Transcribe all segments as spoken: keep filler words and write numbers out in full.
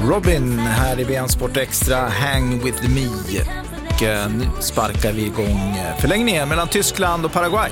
Robin här i B N Sport Extra, Hang with me. Och nu sparkar vi igång förlängningen mellan Tyskland och Paraguay.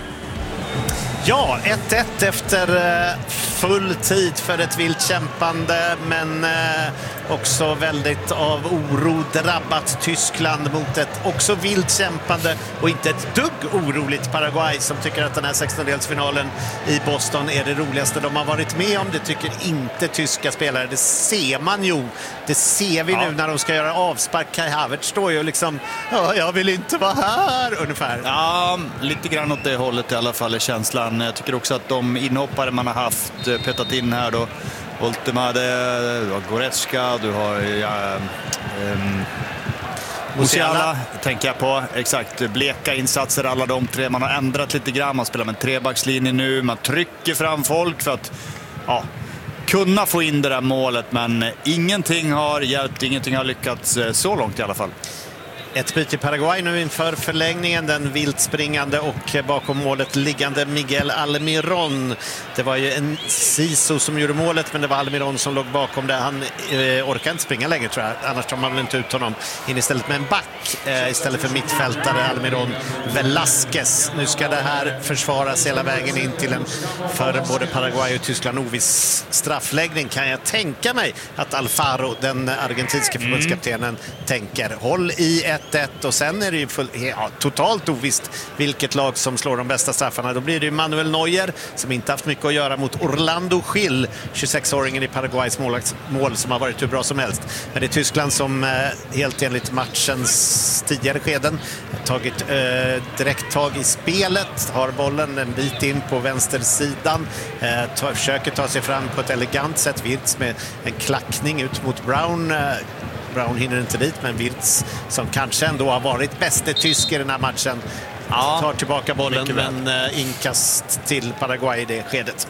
Ja, ett ett efter full tid för ett vilt kämpande, men också väldigt av oro drabbat Tyskland mot ett också vilt kämpande och inte ett dugg oroligt Paraguay, som tycker att den här sextondelsfinalen i Boston är det roligaste de har varit med om. Det tycker inte tyska spelare. Det ser man ju. Det ser vi ja. nu när de ska göra avspark. Kai Havertz står ju liksom, ja, jag vill inte vara här ungefär. Ja, lite grann åt det hållet i alla fall är känslan. Jag tycker också att de inhoppare man har haft petat in här då, Voltemade, du har Goretzka, du har ja, um, Musiala, tänker jag på. Exakt, bleka insatser alla de tre. Man har ändrat lite grann, man spelar med en trebackslinje nu, man trycker fram folk för att ja, kunna få in det där målet, men ingenting har hjälpt, ingenting har lyckats så långt i alla fall. Ett byte i Paraguay nu inför förlängningen. Den vilt springande och bakom målet liggande Miguel Almirón. Det var ju en Siso som gjorde målet, men det var Almirón som låg bakom det. Han eh, orkar inte springa längre, tror jag. Annars tar man väl inte ut honom. In istället med en back eh, istället för mittfältare Almirón Velázquez. Nu ska det här försvaras hela vägen in till en för både Paraguay och Tyskland oviss straffläggning. Kan jag tänka mig att Alfaro, den argentinska förbundskaptenen, mm. tänker. Håll i ett ett, och sen är det ju full, ja, totalt ovisst vilket lag som slår de bästa straffarna. Då blir det ju Manuel Neuer, som inte haft mycket att göra, mot Orlando Gil, tjugosexåringen i Paraguays mål, som har varit hur bra som helst. Men det är Tyskland som eh, helt enligt matchens tidigare skeden tagit eh, direkt tag i spelet, har bollen en bit in på vänstersidan, eh, tar, försöker ta sig fram på ett elegant sätt. Wirtz med en klackning ut mot Brown. eh, Brown hinner inte dit, men Wirtz, som kanske ändå har varit bäste tysk i den här matchen, ja, tar tillbaka bollen, men uh, inkast till Paraguay i det skedet.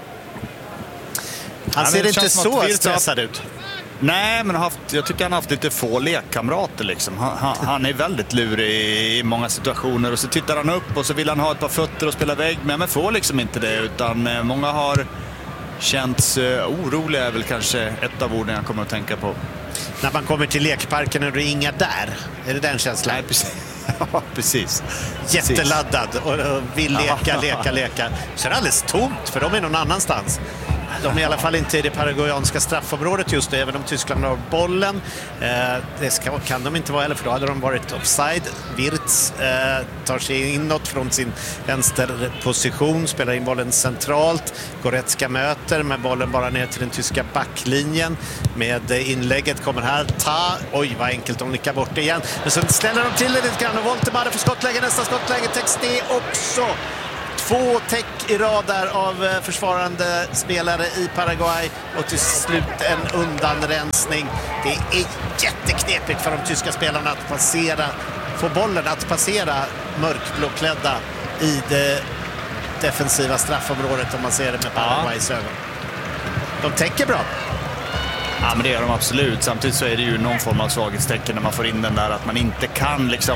Han ja, ser inte så stressad ut. Nej, men haft, jag tycker han har haft lite få lekkamrater liksom. Han, han, han är väldigt lurig i, i många situationer, och så tittar han upp och så vill han ha ett par fötter och spela vägg med, men får liksom inte det, utan uh, många har känts uh, oroliga, är väl kanske ett av orden jag kommer att tänka på. När man kommer till lekparken och det är inga där. Är det den känslan? Nej, precis. Ja, precis. Jätteladdad och vill leka, leka, leka. Så är det alldeles tomt, för de är någon annanstans. De är i alla fall inte i det paraguayanska straffområdet just nu, även om Tyskland har bollen. Eh, det ska, kan de inte vara heller, för då hade de varit offside. Wirtz eh, tar sig inåt från sin vänsterposition, spelar in bollen centralt. Goretzka möter med bollen bara ner till den tyska backlinjen. Med inlägget kommer här Ta. Oj, vad enkelt de nickar bort det igen. Men så ställer de till det lite grann, och Voltemade för skottläge, nästa skottläge täcks det också. Två täck i rad där av försvarande spelare i Paraguay, och till slut en undanrensning. Det är jätteknepigt för de tyska spelarna att passera, få bollen att passera mörkblåklädda i det defensiva straffområdet, om man ser det med Paraguays ögon. De täcker bra. Ja, men det gör de absolut. Samtidigt så är det ju någon form av svaghetstecken när man får in den där, att man inte kan liksom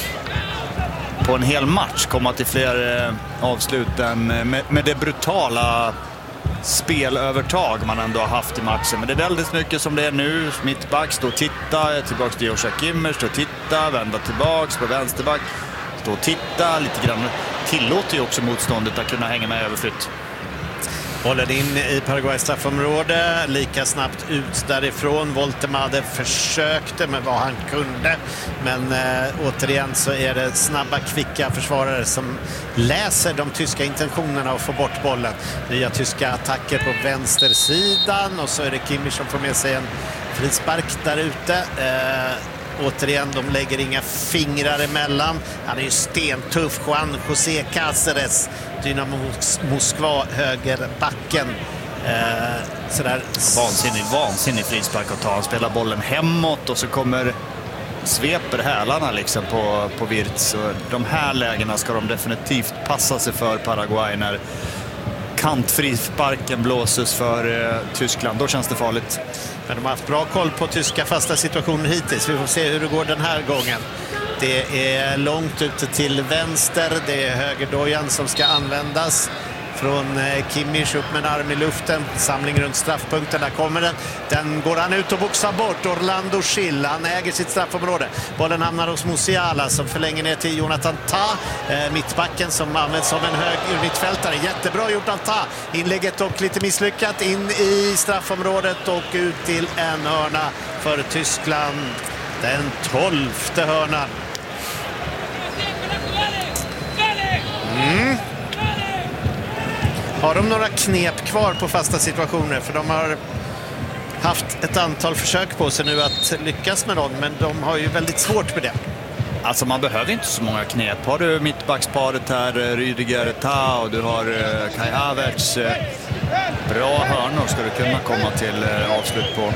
på en hel match komma till fler eh, avslut än med, med det brutala spelövertag man ändå har haft i matchen. Men det är väldigt mycket som det är nu. Mittback, stå och titta, tillbaka till Joshua Kimmich, stå och titta, vända tillbaks på vänsterback, stå och titta lite grann. Tillåter ju också motståndet att kunna hänga med överflytt. Bollen in i Paraguays straffområde, lika snabbt ut därifrån. Voltemade försökte med vad han kunde, men äh, återigen så är det snabba, kvicka försvarare som läser de tyska intentionerna och får bort bollen. Nya tyska attacker på vänstersidan, och så är det Kimmich som får med sig en frispark där ute. Äh, Återigen, de lägger inga fingrar emellan. Han är ju stentuff. Juan José Cáceres, Dynamo Moskva, högerbacken. Eh, sådär. Vansinnig, vansinnig frispark att ta. Han spelar bollen hemåt, och så kommer sveper hälarna liksom på, på Wirtz. Och de här lägena ska de definitivt passa sig för Paraguay, när kantfrisparken blåses för eh, Tyskland. Då känns det farligt. Men de har haft bra koll på tyska fasta situationer hittills. Vi får se hur det går den här gången. Det är långt ute till vänster. Det är högerdojan som ska användas från Kimmich, upp med en arm i luften, samling runt straffpunkten, där kommer den. Den går han ut och boxar bort. Orlando Schill, han äger sitt straffområde. Bollen hamnar hos Musiala som förlänger ner till Jonathan Tah, mittbacken som används som en hög mittfältare. Jättebra gjort av Tah. Inlägget och lite misslyckat in i straffområdet och ut till en hörna för Tyskland. Den tolfte hörnan. Mm. Har de några knep kvar på fasta situationer? För de har haft ett antal försök på sig nu att lyckas med dem, men de har ju väldigt svårt med det. Alltså man behöver inte så många knep. Har du mittbacksparet här, Rüdiger, Tah, och du har Kai Havertz. Bra hörnor ska du kunna komma till avslut på.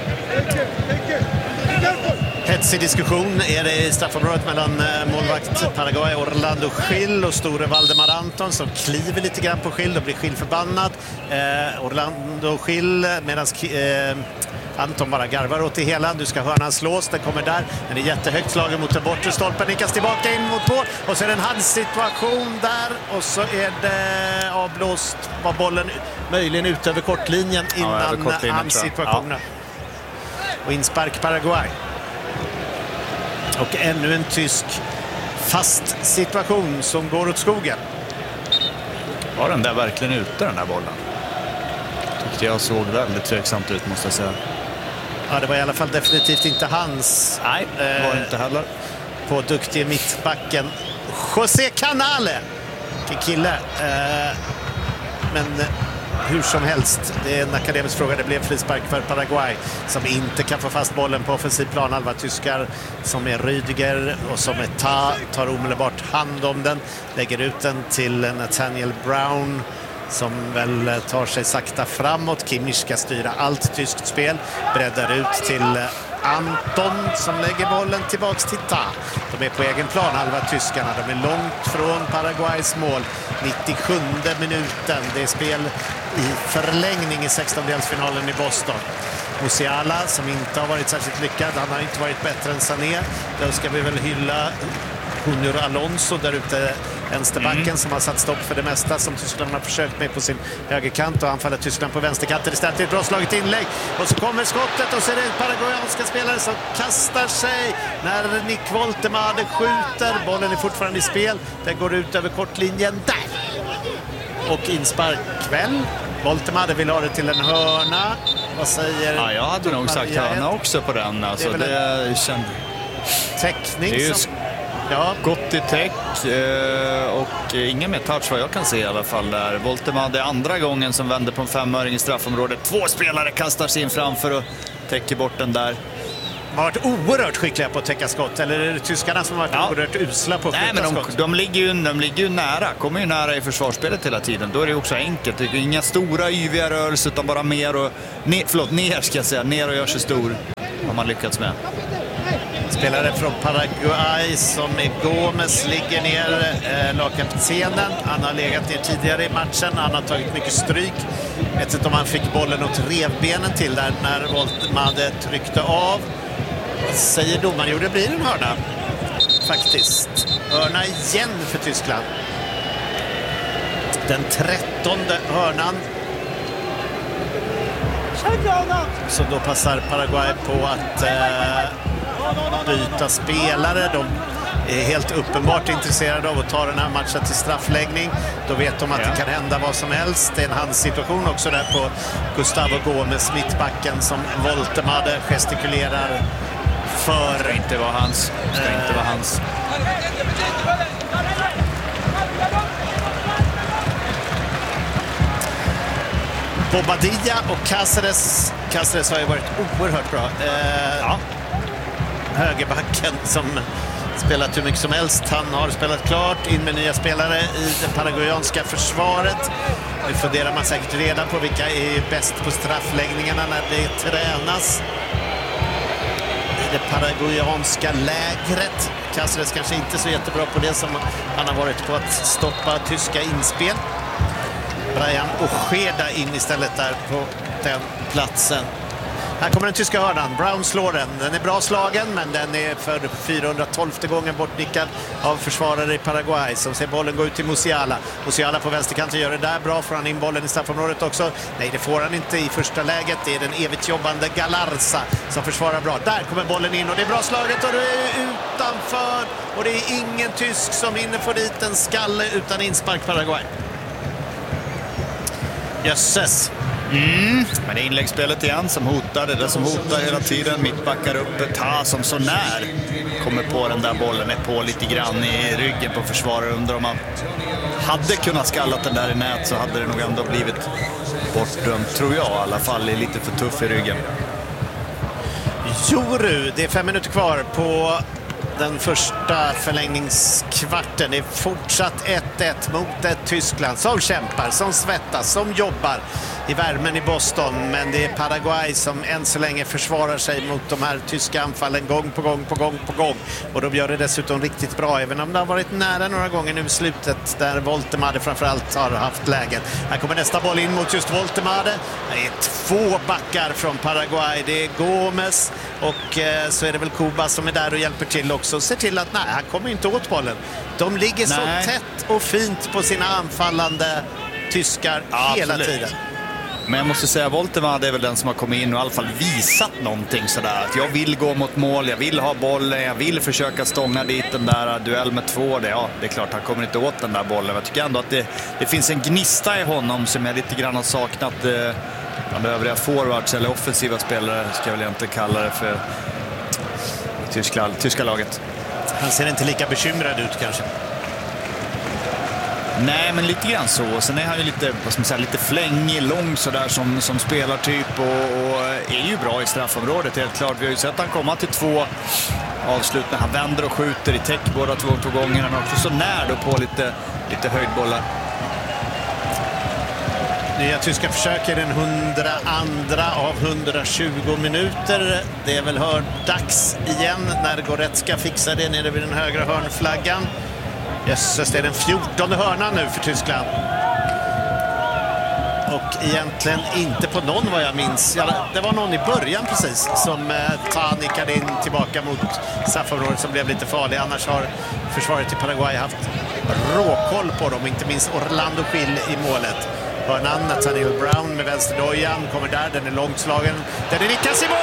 Hetsig diskussion är det i straffområdet mellan målvakt Paraguay Orlando Schill och store Valdemar Anton som kliver lite grann på Schill och blir Schill förbannad. Eh, Orlando Schill medan eh, Anton bara garvar åt det hela. Du ska hörnan slås, den kommer där. Den är jättehögt slagen mot den bortre stolpen. Nickas tillbaka in mot mål. Och så är det en handsituation där. Och så är det avblåst. Var bollen möjligen ut över kortlinjen innan ja, handsituationen. Ja. Och inspark Paraguay. Och ännu en tysk fast situation som går åt skogen. Var den där verkligen ute, den där bollen? Tyckte jag såg väldigt tveksamt ut, måste jag säga. Ja, det var i alla fall definitivt inte hans. Nej, det var eh, inte heller. På duktiga mittbacken José Canale. Vilken kille. Eh, men hur som helst, det är en akademisk fråga. Det blev frispark för Paraguay som inte kan få fast bollen på offensiv planhalva. Tyskar som är Rüdiger och som är Tah tar omedelbart hand om den. Lägger ut den till Nathaniel Brown som väl tar sig sakta framåt. Kimmich ska styra allt tyskt spel. Breddar ut till Anton som lägger bollen tillbaks till Tah. De är på egen plan, halva tyskarna. De är långt från Paraguays mål. nittiosjunde minuten. Det är spel i förlängning i sextondelsfinalen i Boston. Musiala som inte har varit särskilt lyckad. Han har inte varit bättre än Sané. Då ska vi väl hylla Junior Alonso där ute, vänsterbacken mm. som har satt stopp för det mesta som Tyskland har försökt med på sin högerkant, och anfaller Tyskland på vänsterkanten istället. Ett bra slaget inlägg och så kommer skottet och så är det paraguayanska spelare som kastar sig när Nick Woltemade skjuter. Bollen är fortfarande i spel. Den går ut över kortlinjen där. Och inspark väl. Woltemade vill ha det till en hörna. Vad säger ja, jag hade nog sagt hörna också på den. Alltså, det är det känd... Teckning det är som... Ja. Gott i täck och ingen mer touch vad jag kan se i alla fall där. Woltemade andra gången som vänder på en femöring i straffområdet. Två spelare kastar sig in framför och täcker bort den där. De har varit oerhört skickliga på att täcka skott. Eller är det tyskarna som har varit ja. oerhört usla på att Nej, men de, skott? De ligger, ju, de ligger ju nära. Kommer ju nära i försvarsspelet hela tiden. Då är det också enkelt. Det är inga stora yviga rörelser utan bara mer och... Ner, förlåt, ner ska jag säga. Ner och gör sig stor. Har man lyckats med. Spelare från Paraguay som är Gomes ligger ner, eh, lagkaptenen. Han har legat ner tidigare i matchen. Han har tagit mycket stryk. Jag vet inte om han fick bollen åt revbenen till där när Woltemade tryckte av. Säger domaren, jo det blir en hörna. Faktiskt. Hörna igen för Tyskland. Den trettonde hörnan. Så då passar Paraguay på att eh, byta spelare. De är helt uppenbart intresserade av att ta den här matchen till straffläggning. Då vet de att ja. det kan hända vad som helst. Det är en handsituation också där på Gustavo Gomes, mittbacken, som Woltemade gestikulerar för. Det ska inte vara hans. Det ska inte vara hans. Bobadilla och Cáceres. Cáceres har ju varit oerhört bra. Eh, ja. Högerbacken som spelat hur mycket som helst. Han har spelat klart, in med nya spelare i det paraguayanska försvaret. Nu funderar man säkert redan på vilka är bäst på straffläggningarna när det tränas i det paraguayanska lägret. Cáceres kanske inte så jättebra på det som han har varit på att stoppa tyska inspel. Brian Ojeda in istället där på den platsen. Här kommer den tyska hörnan. Brown slår den. Den är bra slagen, men den är för fyrahundratolfte gången bortnickad av försvarare i Paraguay som ser bollen gå ut till Musiala. Musiala på vänsterkanten gör det där bra. Får han in bollen i straffområdet också? Nej, det får han inte i första läget. Det är den evigt jobbande Galarza som försvarar bra. Där kommer bollen in och det är bra slaget och det är utanför. Och det är ingen tysk som hinner få dit en skalle utan inspark Paraguay. Jösses. Mm. Men det är inläggsspelet igen som hotar. Det är det som hotar hela tiden. Mittbackar upp. Ta som så när kommer på den där bollen. Är på lite grann i ryggen på försvarare. Undrar om man hade kunnat skalla den där i nät så hade det nog ändå blivit bortdömt, tror jag i alla fall. Är lite för tuff i ryggen. Joru, det är fem minuter kvar på den första förlängningskvarten. Det är fortsatt ett ett mot ett Tyskland som kämpar, som svettas, som jobbar i värmen i Boston. Men det är Paraguay som än så länge försvarar sig mot de här tyska anfallen gång på gång på gång på gång. Och de gör det dessutom riktigt bra, även om det har varit nära några gånger nu i slutet där Voltemade framförallt har haft lägen. Här kommer nästa boll in mot just Voltemade. Det är två backar från Paraguay. Det är Gomes och eh, så är det väl Kuba som är där och hjälper till också. Ser till att nej, han kommer inte åt bollen. De ligger nej. så tätt och fint på sina anfallande tyskar Absolut. hela tiden. Men jag måste säga att Voltemade är väl den som har kommit in och i alla fall visat någonting sådär. Att jag vill gå mot mål, jag vill ha bollen, jag vill försöka stånga dit den där duell med två. Det, ja, det är klart han kommer inte åt den där bollen. Jag tycker ändå att det, det finns en gnista i honom som jag lite grann har saknat eh, bland övriga forwards eller offensiva spelare, ska jag väl inte kalla det för tyska, tyska laget. Han ser inte lika bekymrad ut kanske. Nej, men lite grann så. Sen är han ju lite, vad ska man säga, lite flängig, lång sådär som, som spelartyp och, och är ju bra i straffområdet, helt klart. Vi har ju sett han komma till två avslut när han vänder och skjuter i täck båda två, två gånger. Han är också så när då på lite, lite höjdbollar. Nya tyska försök är den hundraandra av hundratjugo minuter. Det är väl hör dags igen när Goretzka fixar det nere vid den högra hörnflaggan. Jösses, det är den fjortonde hörnan nu för Tyskland. Och egentligen inte på någon vad jag minns. Ja, det var någon i början precis som eh, Ta nickade in tillbaka mot straffområdet som blev lite farlig. Annars har försvaret i Paraguay haft råkoll på dem. Inte minst Orlando Gil i målet. Hörnan, Nathaniel Brown med vänsterdojan kommer där. Den är långt slagen. Den är nickas i mål!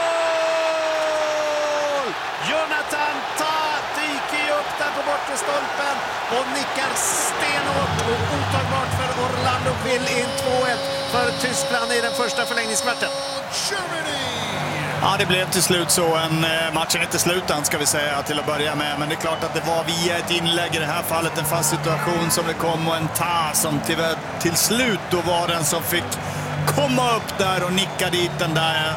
Jonathan Tah dyker upp där på bortre stolpen och nickar stenhårt och otagbart för Orlando Gil in två ett för Tyskland i den första förlängningskvarten. Ja, det blev till slut så. En matchen är inte slut än, ska vi säga till att börja med. Men det är klart att det var via ett inlägg i det här fallet en fast situation som det kom och en Ta som till, till slut då var den som fick komma upp där och nicka dit den där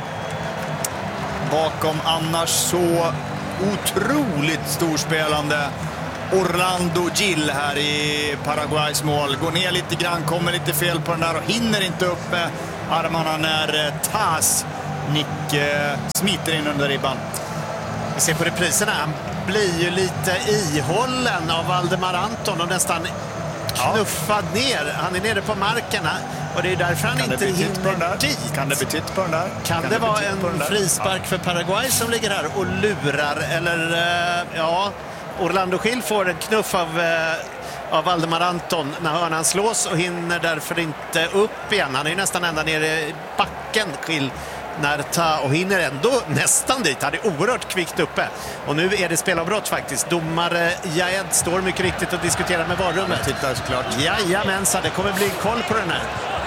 bakom annars så otroligt storspelande Orlando Gil här i Paraguays mål. Går ner lite grann, kommer lite fel på den där och hinner inte upp med armarna när Tas nick eh, smiter in under ribban. Vi ser på repriserna. Han blir ju lite ihållen av Valdemar Anton och nästan knuffad ja. ner. Han är nere på markerna och det är därför han kan inte hinner dit. Kan det betyda på den där? Kan, kan det, det vara en frispark ja. för Paraguay som ligger här och lurar? Eller uh, ja, Orlando Gil får en knuff av, uh, av Valdemar Anton när hörnan slås och hinner därför inte upp igen. Han är ju nästan ända nere i backen, Gil, när Ta och hinner ändå nästan dit. Han är oerhört kvickt uppe. Och nu är det spelavbrott faktiskt. Domare Jaed står mycket riktigt och diskuterar med varummet. Tittar såklart. Jajamensan, det kommer bli en koll på den här.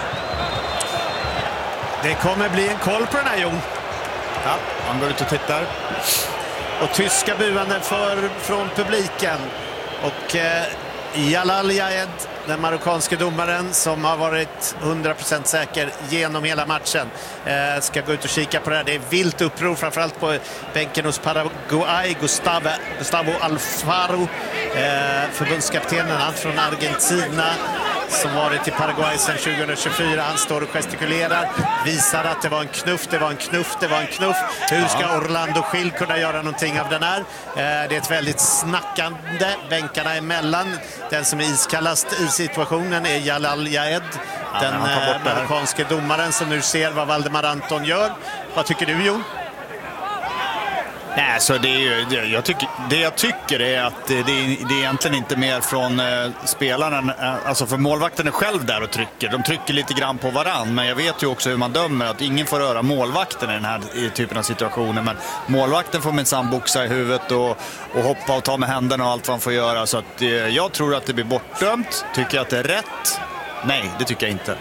Det kommer bli en koll på den här, Jon. Ja, han går ut och tittar. Och tyska buande för, från publiken. Och eh, Jalal Jaed, den marockanske domaren som har varit hundra procent säker genom hela matchen, eh, ska gå ut och kika på det här. Det är vilt uppror framförallt på bänken hos Paraguay. Gustavo, Gustavo Alfaro, eh, förbundskaptenen, han från Argentina. som varit i Paraguay sedan tjugohundratjugofyra. Han står och gestikulerar, visar att det var en knuff, det var en knuff, det var en knuff. Hur ska Orlando Gil kunna göra någonting av den här? Det är ett väldigt snackande, bänkarna emellan. Den som är iskallast i situationen är Jalal Yaed, den ja, amerikanske domaren som nu ser vad Valdemar Anton gör. Vad tycker du, Jon? Nej, så det, är ju, det, jag tycker, det jag tycker är att det, det, är, det är egentligen inte mer från eh, spelaren, eh, alltså för målvakten är själv där och trycker. De trycker lite grann på varann, men jag vet ju också hur man dömer, att ingen får röra målvakten i den här i typen av situationer. Men målvakten får minsann boxa i huvudet och, och hoppa och ta med händerna och allt vad han får göra. Så att, eh, jag tror att det blir bortdömt. Tycker jag att det är rätt? Nej, det tycker jag inte.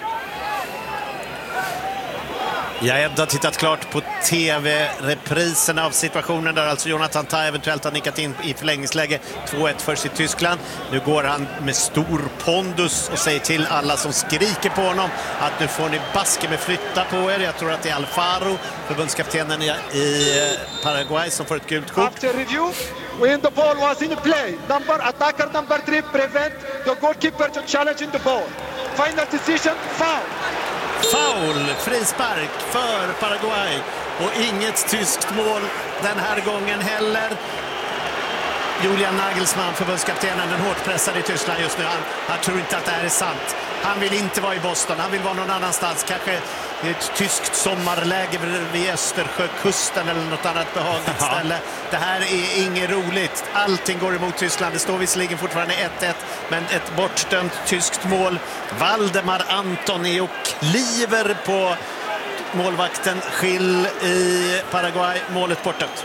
Jag har tittat klart på tv-repriserna av situationen där alltså Jonathan Tah eventuellt har nickat in i förlängningsläge. två ett för sitt Tyskland. Nu går han med stor pondus och säger till alla som skriker på honom att nu får ni baske med flytta på er. Jag tror att det är Alfaro, förbundskaptenen i Paraguay, som får ett gult kort. After review, when the ball was in play, number attacker number three prevent the goalkeeper to challenge in the ball. Final decision, foul. Foul, frispark för Paraguay och inget tyskt mål den här gången heller. Julian Nagelsmann, förbundskaptenen, den hårt pressade i Tyskland just nu. Han, han tror inte att det här är sant. Han vill inte vara i Boston, han vill vara någon annanstans. Kanske i ett tyskt sommarläge vid Östersjökusten eller något annat behagligt ställe. Det här är inget roligt. Allting går emot Tyskland. Det står visserligen fortfarande ett ett, men ett bortdömt tyskt mål. Valdemar Anton är och kliver på målvakten Gil i Paraguay. Målet bortdömt.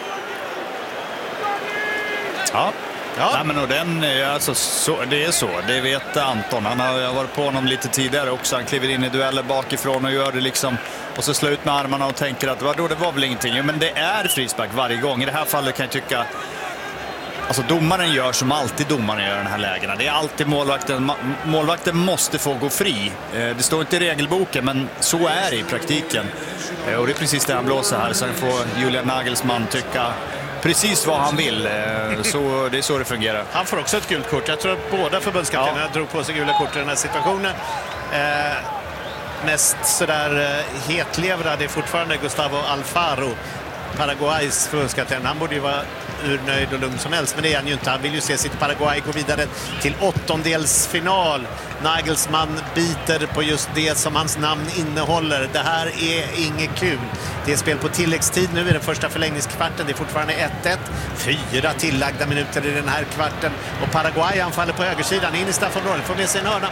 Ja, ja. Nej, men och den, alltså, så, det är så, det vet Anton. Han har varit på honom lite tidigare också. Han kliver in i dueller bakifrån och gör det liksom, och så slår ut med armarna och tänker att vadå, det var väl ingenting. Jo, men det är frispark varje gång. I det här fallet kan jag tycka, alltså domaren gör som alltid domaren gör i den här lägena. Det är alltid målvakten. Målvakten måste få gå fri. Det står inte i regelboken, men så är det i praktiken. Och det är precis det han blåser här. Sen får Julian Nagelsmann tycka precis vad han vill. Så det är så det fungerar. Han får också ett gult kort. Jag tror att båda förbundskaptenerna ja. drog på sig gula kort i den här situationen. Eh, mest sådär eh, hetlevrad är fortfarande Gustavo Alfaro, Paraguays förbundskapten. Han borde ju vara urnöjd och lugn som helst, men det är han ju inte. Han vill ju se sitt Paraguay gå vidare till åttondelsfinal. Nagelsmann biter på just det som hans namn innehåller. Det här är inget kul. Det är spel på tilläggstid nu i den första förlängningskvarten. Det är fortfarande ett ett. Fyra tillagda minuter i den här kvarten. Och Paraguay anfaller på högersidan in i straffområdet. Får med sig en hörna.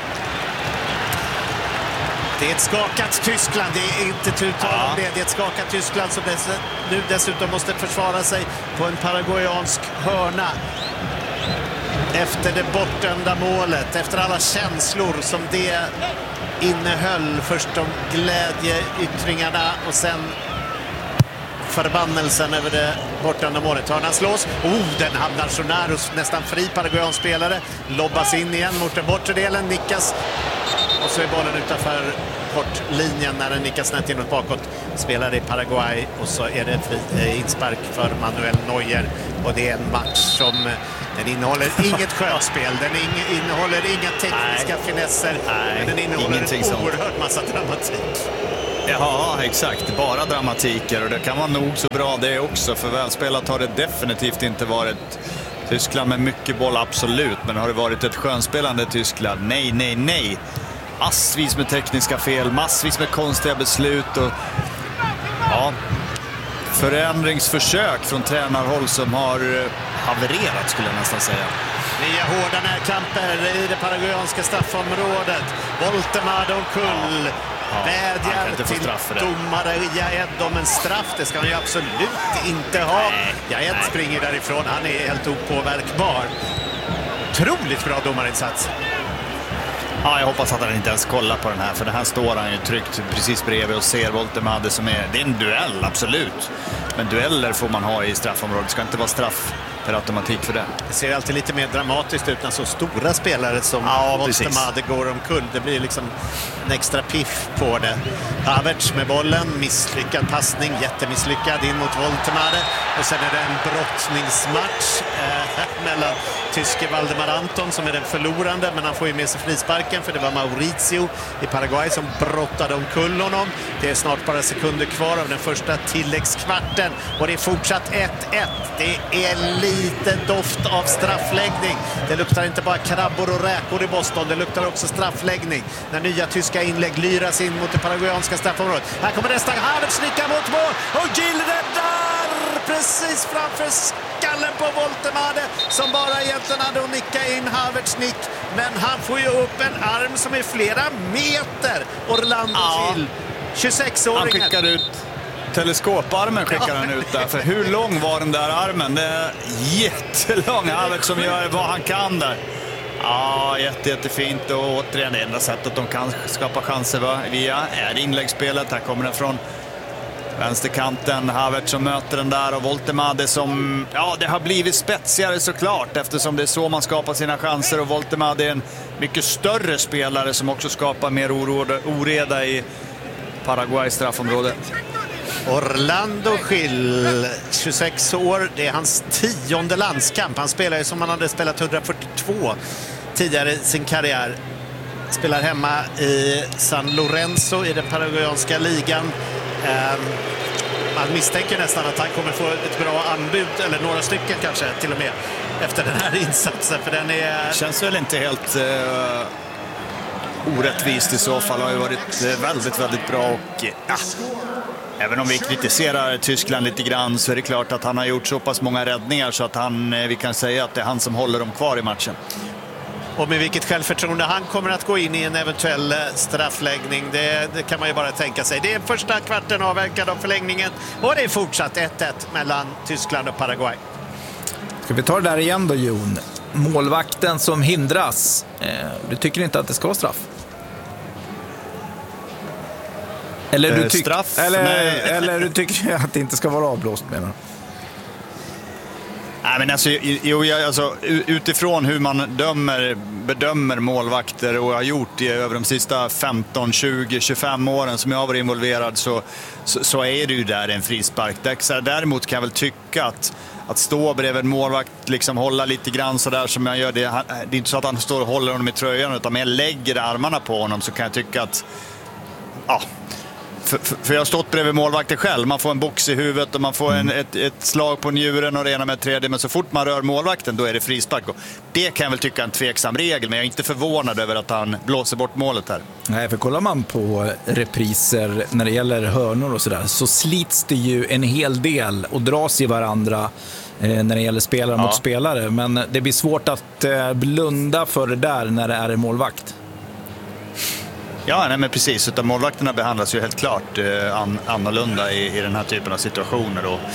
Det är ett skakat Tyskland, det är inte tutal om det. Det är ett skakat Tyskland som dess, nu dessutom måste försvara sig på en paraguayansk hörna. Efter det bortdömda målet, efter alla känslor som det innehöll. Först de glädjeyttringarna och sen förbannelsen över det bortdömda målet. Hörnan slås. Oh, den hamnar så nära, nästan fri paraguayansk spelare. Lobbas in igen mot den bortre delen, nickas. Och så är bollen utanför kortlinjen när den nickas snett inåt bakåt. Spelar i Paraguay och så är det fri, eh, inspark för Manuel Neuer. Och det är en match som den innehåller inget sjöspel. Den in, innehåller inga tekniska Nej. finesser. Nej, men den innehåller en oerhört massa dramatik. Ja, exakt. Bara dramatiker. Och det kan vara nog så bra det också. För välspelat har det definitivt inte varit. Tyskland med mycket boll, absolut. Men har det varit ett skönspelande Tyskland? Nej, nej, nej. Massvis med tekniska fel, massvis med konstiga beslut och ja, förändringsförsök från tränarhåll som har havererat, skulle jag nästan säga. Nya hårda närkamper i det paraguayanska straffområdet. Voltemade och Kull ja, vädjar till domare Yaed om en straff. Det ska han ju absolut inte ha. Yaed springer därifrån, han är helt opåverkbar. Otroligt bra domarinsats. Ja, jag hoppas att han inte ens kollar på den här, för den här står han ju tryckt precis bredvid och ser Voltemade som är, det är en duell, absolut. Men dueller får man ha i straffområdet, det ska inte vara straff per automatik för det. Det ser alltid lite mer dramatiskt ut när så stora spelare som ja, Woltemade går omkull. Det blir liksom en extra piff på det. Havertz med bollen, misslyckad passning, jättemisslyckad in mot Woltemade. Och sen är det en brottningsmatch eh, mellan tyske Valdemar Anton som är den förlorande, men han får ju med sig frisparken för det var Mauricio i Paraguay som brottade omkull honom. Det är snart bara sekunder kvar av den första tilläggskvarten och det är fortsatt ett ett. Det är lite doft av straffläggning. Det luktar inte bara krabbor och räkor i Boston, det luktar också straffläggning när nya tyska inlägg lyras in mot det paraguayanska straffområdet. Här kommer nästan Havertz snickar mot mål och Gil räddar precis framför skallen på Woltemade som bara egentligen hade att nicka in Havertz nick, men han får ju upp en arm som är flera meter. Orlando ja. Gil, tjugosex-åringen. Han skickar ut teleskoparmen skickar han ut där. För hur lång var den där armen? Det är jättelång. Havertz som gör vad han kan där. Ja, jätte, jättefint. Och återigen det enda sättet de kan skapa chanser va? via är inläggsspelet. Här kommer den från vänsterkanten. Havertz som möter den där och Woltemade som, ja det har blivit spetsigare såklart eftersom det är så man skapar sina chanser och Woltemade är en mycket större spelare som också skapar mer oreda i Paraguays straffområde. Orlando Gil, tjugosex år, det är hans tionde landskamp. Han spelar ju som han hade spelat hundrafyrtiotvå tidigare i sin karriär. Spelar hemma i San Lorenzo i den paraguayanska ligan. Man misstänker nästan att han kommer få ett bra anbud, eller några stycken kanske till och med, efter den här insatsen. För den är... känns väl inte helt uh, orättvist i så fall. Har ju varit uh, väldigt, väldigt bra och ja. Även om vi kritiserar Tyskland lite grann så är det klart att han har gjort så pass många räddningar så att han, vi kan säga att det är han som håller dem kvar i matchen. Och med vilket självförtroende han kommer att gå in i en eventuell straffläggning, det, det kan man ju bara tänka sig. Det är första kvarten avverkad av förlängningen och det är fortsatt ett ett mellan Tyskland och Paraguay. Ska vi ta det där igen då, Jon? Målvakten som hindras. Eh, du tycker inte att det ska vara straff? Eller du, tyck- straff? eller, eller du tycker att det inte ska vara avblåst, menar du? Nej, men alltså, jo, alltså, utifrån hur man dömer, bedömer målvakter och har gjort det över de sista femton, tjugo, tjugofem åren som jag har varit involverad så, så, så är det ju där en frispark. Däremot kan jag väl tycka att, att stå bredvid en målvakt, liksom hålla lite grann så där som jag gör det. Det är inte så att han står och håller honom i tröjan utan jag lägger armarna på honom, så kan jag tycka att ja... För, för, för jag har stått bredvid målvakten själv. Man får en box i huvudet och man får en, ett, ett slag på njuren och det ena med tredje. Men så fort man rör målvakten då är det frispark. Och det kan jag väl tycka är en tveksam regel. Men jag är inte förvånad över att han blåser bort målet här. Nej, för kollar man på repriser när det gäller hörnor och sådär så slits det ju en hel del och dras i varandra eh, när det gäller spelare ja. mot spelare. Men det blir svårt att eh, blunda för det där när det är en målvakt. Ja, nej, men precis. Utan målvakterna behandlas ju helt klart eh, an, annorlunda i, i den här typen av situationer. Och,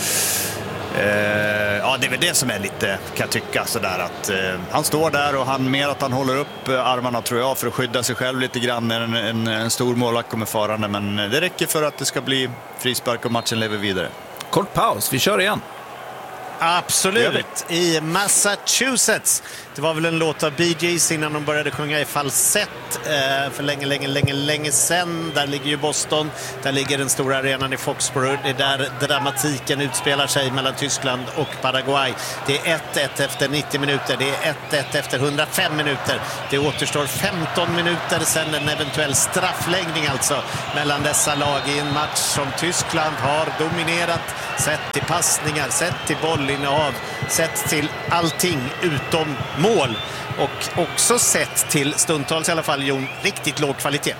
eh, ja, det är väl det som är lite, kan jag tycka, sådär att eh, han står där och han mer att han håller upp armarna tror jag för att skydda sig själv lite grann när en, en, en stor målvakt kommer farande. Men det räcker för att det ska bli frispark och matchen lever vidare. Kort paus, vi kör igen. Absolut, i Massachusetts. Det var väl en låt av Bee Gees innan de började sjunga i falsett eh, för länge, länge, länge, länge sedan. Där ligger ju Boston, där ligger den stora arenan i Foxborough. Det är där dramatiken utspelar sig mellan Tyskland och Paraguay. Det är ett ett efter nittio minuter, det är ett ett efter hundrafem minuter. Det återstår femton minuter sedan en eventuell straffläggning alltså mellan dessa lag i en match som Tyskland har dominerat. Sett till passningar, sett till bollinnehav, sett till allting utom mål. Och också sett till stundtals i alla fall, Jon, riktigt låg kvalitet.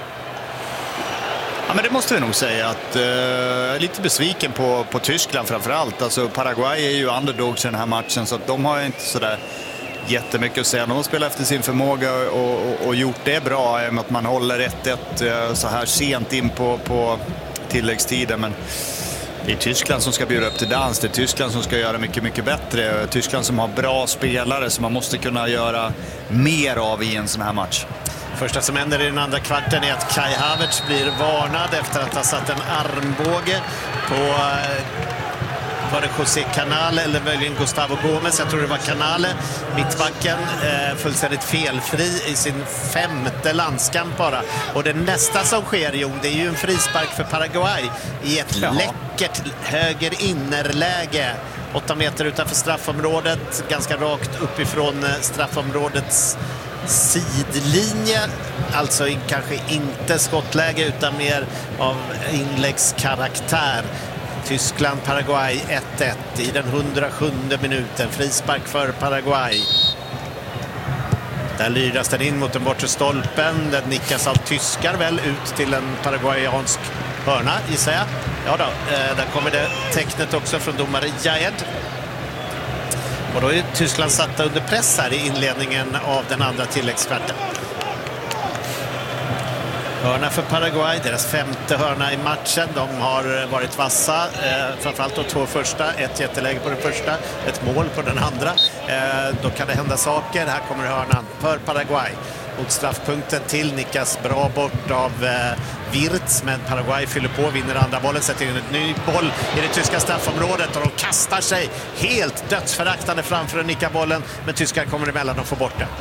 Ja, men det måste vi nog säga att uh, lite besviken på, på Tyskland framförallt. Alltså Paraguay är ju underdogs i den här matchen så att de har inte sådär jättemycket att säga. De har spelat efter sin förmåga och, och, och gjort det bra med att man håller ett ett uh, så här sent in på, på tilläggstiden. Men det är Tyskland som ska bjuda upp till dans. Det är Tyskland som ska göra mycket, mycket bättre. Tyskland som har bra spelare som man måste kunna göra mer av i en sån här match. Första som händer i den andra kvarten är att Kai Havertz blir varnad efter att ha satt en armbåge på, var det José Canale eller möjligen Gustavo Gomes, jag tror det var Canale, mittbacken, eh, fullständigt felfri i sin femte landskamp bara. Och det nästa som sker, Jon, det är ju en frispark för Paraguay i ett ja. läckert höger innerläge. Åtta meter utanför straffområdet, ganska rakt uppifrån straffområdets sidlinje. Alltså kanske inte skottläge utan mer av inläggskaraktär. Tyskland-Paraguay ett ett i den hundrasjunde minuten. Frispark för Paraguay. Där lyras den in mot den bortre stolpen. Den nickas av tyskar väl ut till en paraguayansk hörna, gissar jag. Ja då, där kommer det tecknet också från domare Jaed. Och då är Tyskland satta under press här i inledningen av den andra tilläggskvarten. Hörna för Paraguay, deras femte hörna i matchen. De har varit vassa, eh, framförallt de två första. Ett jätteläge på den första, ett mål på den andra. Eh, då kan det hända saker. Här kommer hörnan för Paraguay. Mot straffpunkten till nickas bra bort av eh, Wirtz, men Paraguay fyller på, vinner andra bollen, sätter in ett ny boll i det tyska straffområdet och de kastar sig helt dödsföraktande framför att nicka bollen, men tyskar kommer emellan och får bort den.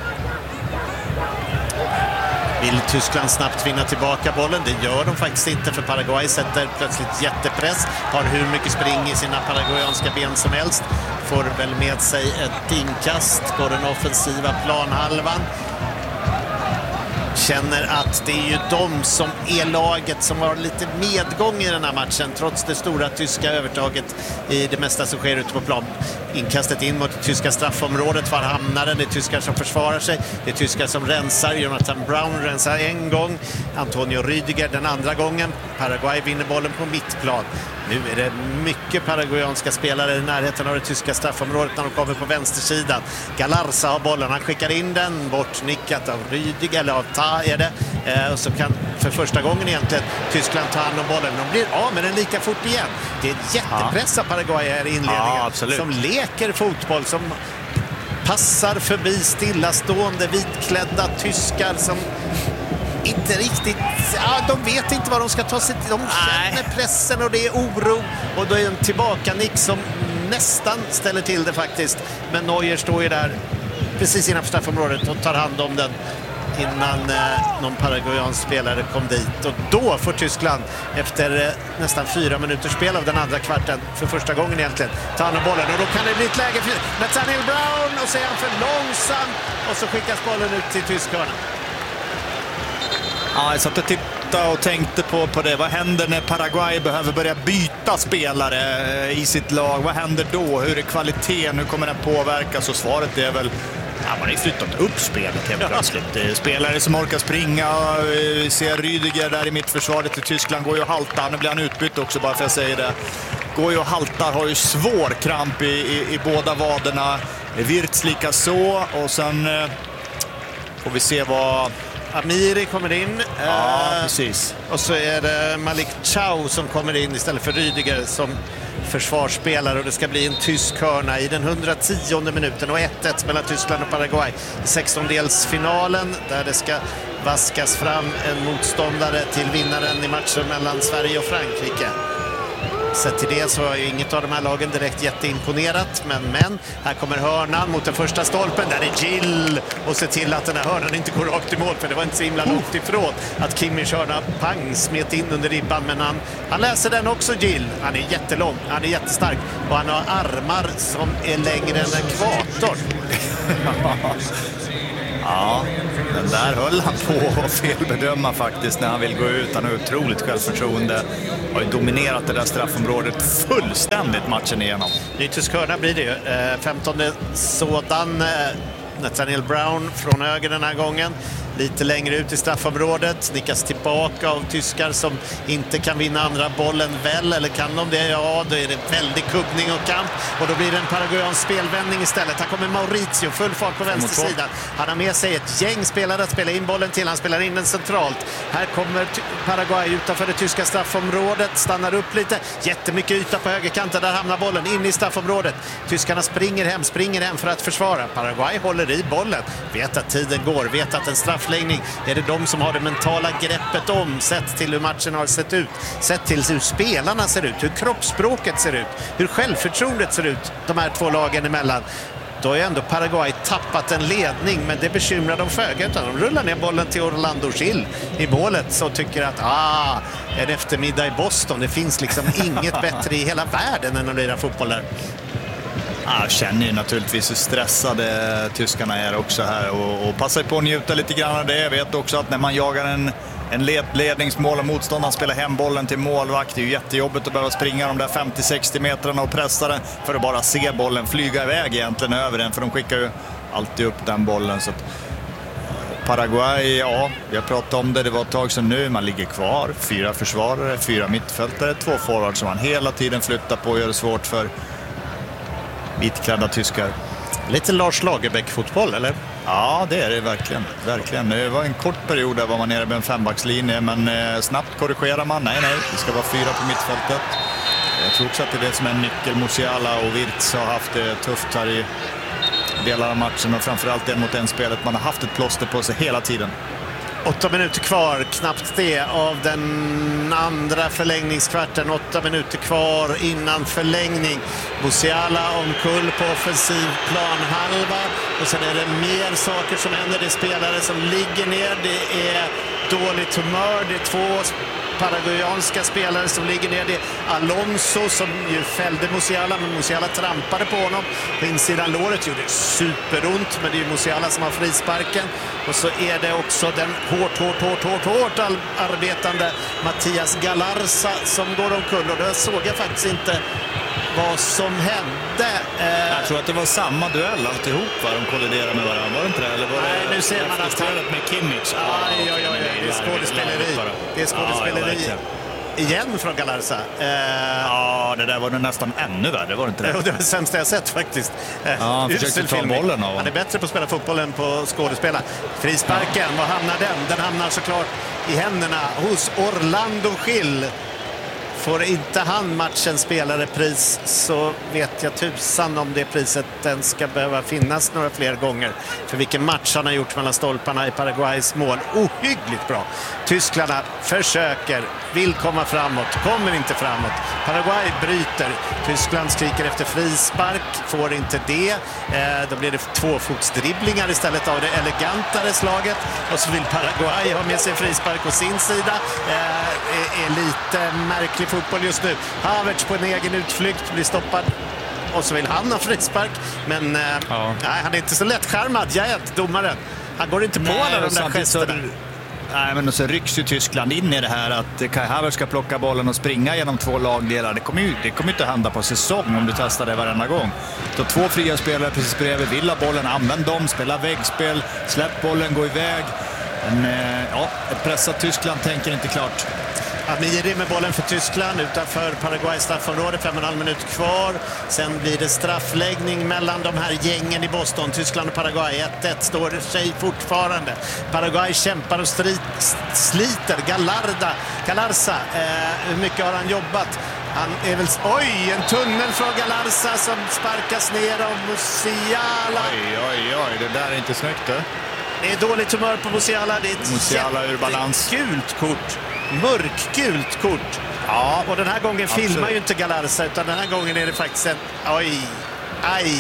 Vill Tyskland snabbt vinna tillbaka bollen? Det gör de faktiskt inte, för Paraguay sätter plötsligt jättepress. Har hur mycket spring i sina paraguayanska ben som helst. Får väl med sig ett inkast på den offensiva planhalvan. Känner att det är ju de som är laget som har lite medgång i den här matchen, trots det stora tyska övertaget i det mesta som sker ute på plan. Inkastet in mot det tyska straffområdet, var hamnar den? Det är tyskar som försvarar sig, det är tyskar som rensar. Jonathan Brown rensar en gång, Antonio Rüdiger den andra gången. Paraguay vinner bollen på mittplan. Nu är det mycket paraguayanska spelare i närheten av det tyska straffområdet när de kommer på vänstersidan. Galarza har bollen, han skickar in den, bortnickat av Rüdiger, eller av Ta är det. Eh, och så kan för första gången egentligen Tyskland ta hand om bollen. De blir av med den lika fort igen. Det är ett jättepress av Paraguay här i inledningen. Ja, som leker fotboll, som passar förbi stillastående vitklädda tyskar som inte riktigt, ja, de vet inte vad de ska ta sig till. De känner pressen och det är oro. Och då är en tillbaka nick som nästan ställer till det faktiskt. Men Neuer står ju där precis innanför straffområdet och tar hand om den innan eh, någon paraguayansk spelare kom dit. Och då får Tyskland efter eh, nästan fyra minuters spel av den andra kvarten, för första gången egentligen, ta hand om bollen. Och då kan det bli ett läge för Nathaniel Brown, och så är han för långsam och så skickas bollen ut till tyskarna. Ja, jag satt och tittade och tänkte på, på det. Vad händer när Paraguay behöver börja byta spelare i sitt lag? Vad händer då? Hur är kvaliteten? Hur kommer den påverkas? Och svaret är väl, ja, man har ju flyttat upp spelet helt plötsligt. Spelare som orkar springa. Vi ser Rüdiger där i mittförsvaret i Tyskland. Går ju och haltar. Nu blir han utbytt också, bara för att säga det. Går ju och haltar. Har ju svår kramp i, i, i båda vaderna. Wirtz lika så. Och sen eh, får vi se vad... Amiri kommer in. Ja, eh, precis. Och så är det Malik Chow som kommer in istället för Rüdiger som försvarsspelare. Och det ska bli en tysk hörna i den hundrationionde minuten och ett ett mellan Tyskland och Paraguay i sextondelsfinalen, där det ska vaskas fram en motståndare till vinnaren i matchen mellan Sverige och Frankrike. Så till det så är ju inget av de här lagen direkt jätteimponerat, men, men här kommer hörnan mot den första stolpen, där är Gill och se till att den här hörnan inte går rakt i mål, för det var inte så himla långt ifrån att Kimmich hörna pang smet in under ribban, men han, han läser den också, Gill. Han är jättelång, han är jättestark och han har armar som är längre än ekvatorn. Ja, den där höll han på att felbedöma faktiskt när han vill gå ut. Han har otroligt självförtroende. Har ju dominerat det där straffområdet fullständigt matchen igenom. Ny tysk hörna blir det ju. femtonde sådan. Nathaniel Brown från höger den här gången. Lite längre ut i straffområdet. Nickas tillbaka av tyskar som inte kan vinna andra bollen väl. Eller kan de det? Ja, då är det väldigt kubbning och kamp. Och då blir det en paraguayansk spelvändning istället. Här kommer Mauricio, full fart på vänstersidan. Han har med sig ett gäng spelare att spela in bollen till. Han spelar in den centralt. Här kommer Paraguay utanför det tyska straffområdet. Stannar upp lite. Jättemycket yta på högerkanten. Där hamnar bollen in i straffområdet. Tyskarna springer hem, springer hem för att försvara. Paraguay håller i bollen. Vet att tiden går. Vet att en straff straffläggning är det de som har det mentala greppet om, sett till hur matchen har sett ut, sett till hur spelarna ser ut, hur kroppsspråket ser ut, hur självförtroendet ser ut de här två lagen emellan. Då har ju ändå Paraguay tappat en ledning, men det bekymrar de föga, utan de rullar ner bollen till Orlando Gil i målet, så tycker att ah, en eftermiddag i Boston, det finns liksom inget bättre i hela världen än att lira fotboll där. Jag känner ju naturligtvis hur stressade tyskarna är också här och, och passar på att njuta lite grann av det. Jag vet också att när man jagar en, en led, ledningsmål och motståndaren spelar hem bollen till målvakt, det är ju jättejobbigt att behöva springa de där femtio sextio metrarna och pressa den för att bara se bollen flyga iväg egentligen över den, för de skickar ju alltid upp den bollen. Så att Paraguay, ja, vi har pratat om det, det var ett tag sedan nu, man ligger kvar, fyra försvarare, fyra mittfältare, två forwards som man hela tiden flyttar på och gör det svårt för vitklädda tyskar. Lite Lars Lagerbäck-fotboll, eller? Ja, det är det verkligen. verkligen. Det var en kort period där var man nere med en fembackslinje, men eh, snabbt korrigerar man. Nej, nej, det ska vara fyra på mittfältet. Jag tror också att det är det som är en nyckel. Musiala och Wirtz har haft det tufft här i delar av matchen, och framförallt en mot en spelet. Man har haft ett plåster på sig hela tiden. Åtta minuter kvar, knappt det, av den andra förlängningskvarten. Åtta minuter kvar innan förlängning. Musiala omkull på offensiv planhalva. Och sen är det mer saker som händer. Det är spelare som ligger ner. Det är dåligt humör. Det är två paraguayanska spelare som ligger ner. Det är Alonso som ju fällde Musiala, men Musiala trampade på honom på insidan låret. Gjorde superont, men det är ju Musiala som har frisparken. Och så är det också den hårt, hårt, hårt, hårt, hårt arbetande Mattias Galarza som går omkull. Och då såg jag faktiskt inte vad som hände. Jag tror att det var samma duell alltihop, va? De kolliderade med varandra, var det inte det? Eller var Nej, det nu ser man att han... med Kimmich? Aj, aj, aj, aj. Det är skådespeleri. Det är skådespeleri. Ja, igen från Galarza. Eh... Ja, det där var det nästan ännu värre, var det inte det? Det var det sämsta jag sett faktiskt. Ja, han försökte ta bollen av. Han är bättre på att spela fotboll än på skådespela. Frisparken, var hamnar den? Den hamnar såklart i händerna hos Orlando Gil. Får inte han matchens spelarepris, så vet jag tusan om det priset den ska behöva finnas några fler gånger. För vilken match han har gjort mellan stolparna i Paraguays mål. Ohyggligt bra. Tyskarna försöker, vill komma framåt, kommer inte framåt. Paraguay bryter. Tyskland skriker efter frispark, får inte det. Eh, då blir det tvåfotsdribblingar istället av det elegantare slaget. Och så vill Paraguay ha med sig frispark på sin sida. Eh, är, är lite märklig fotboll just nu. Havertz på en egen utflykt blir stoppad. Och så vill han ha frispark. Men eh, ja. nej, han är inte så lättskärmad. Jag är domaren. Han går inte på nej, alla de där gesterna. Nej, men så rycks ju Tyskland in i det här att Kai Havertz ska plocka bollen och springa genom två lagdelar. Det kommer ju det kommer inte att hända på säsong om du testar det varenda gång. Så två fria spelare precis bredvid, vill ha bollen, använd dem, spela väggspel, släpp bollen, gå iväg. Men ja, ett pressat Tyskland tänker inte klart. Amiri med bollen för Tyskland utanför Paraguays straffområde, fem och en halv minut kvar. Sen blir det straffläggning mellan de här gängen i Boston. Tyskland och Paraguay, ett ett står det sig fortfarande. Paraguay kämpar och strid, sliter. Galarda, Galarza, eh, hur mycket har han jobbat? Han är väl... Oj, en tunnel från Galarza som sparkas ner av Musiala. Oj, oj, oj, det där är inte snyggt, det. Det är dåligt humör på Musiala. Det är ett Musiala ur balans. Gult kort. Mörkgult kort. Ja, och den här gången Absolut. filmar ju inte Galarza, utan den här gången är det faktiskt en... Oj, aj.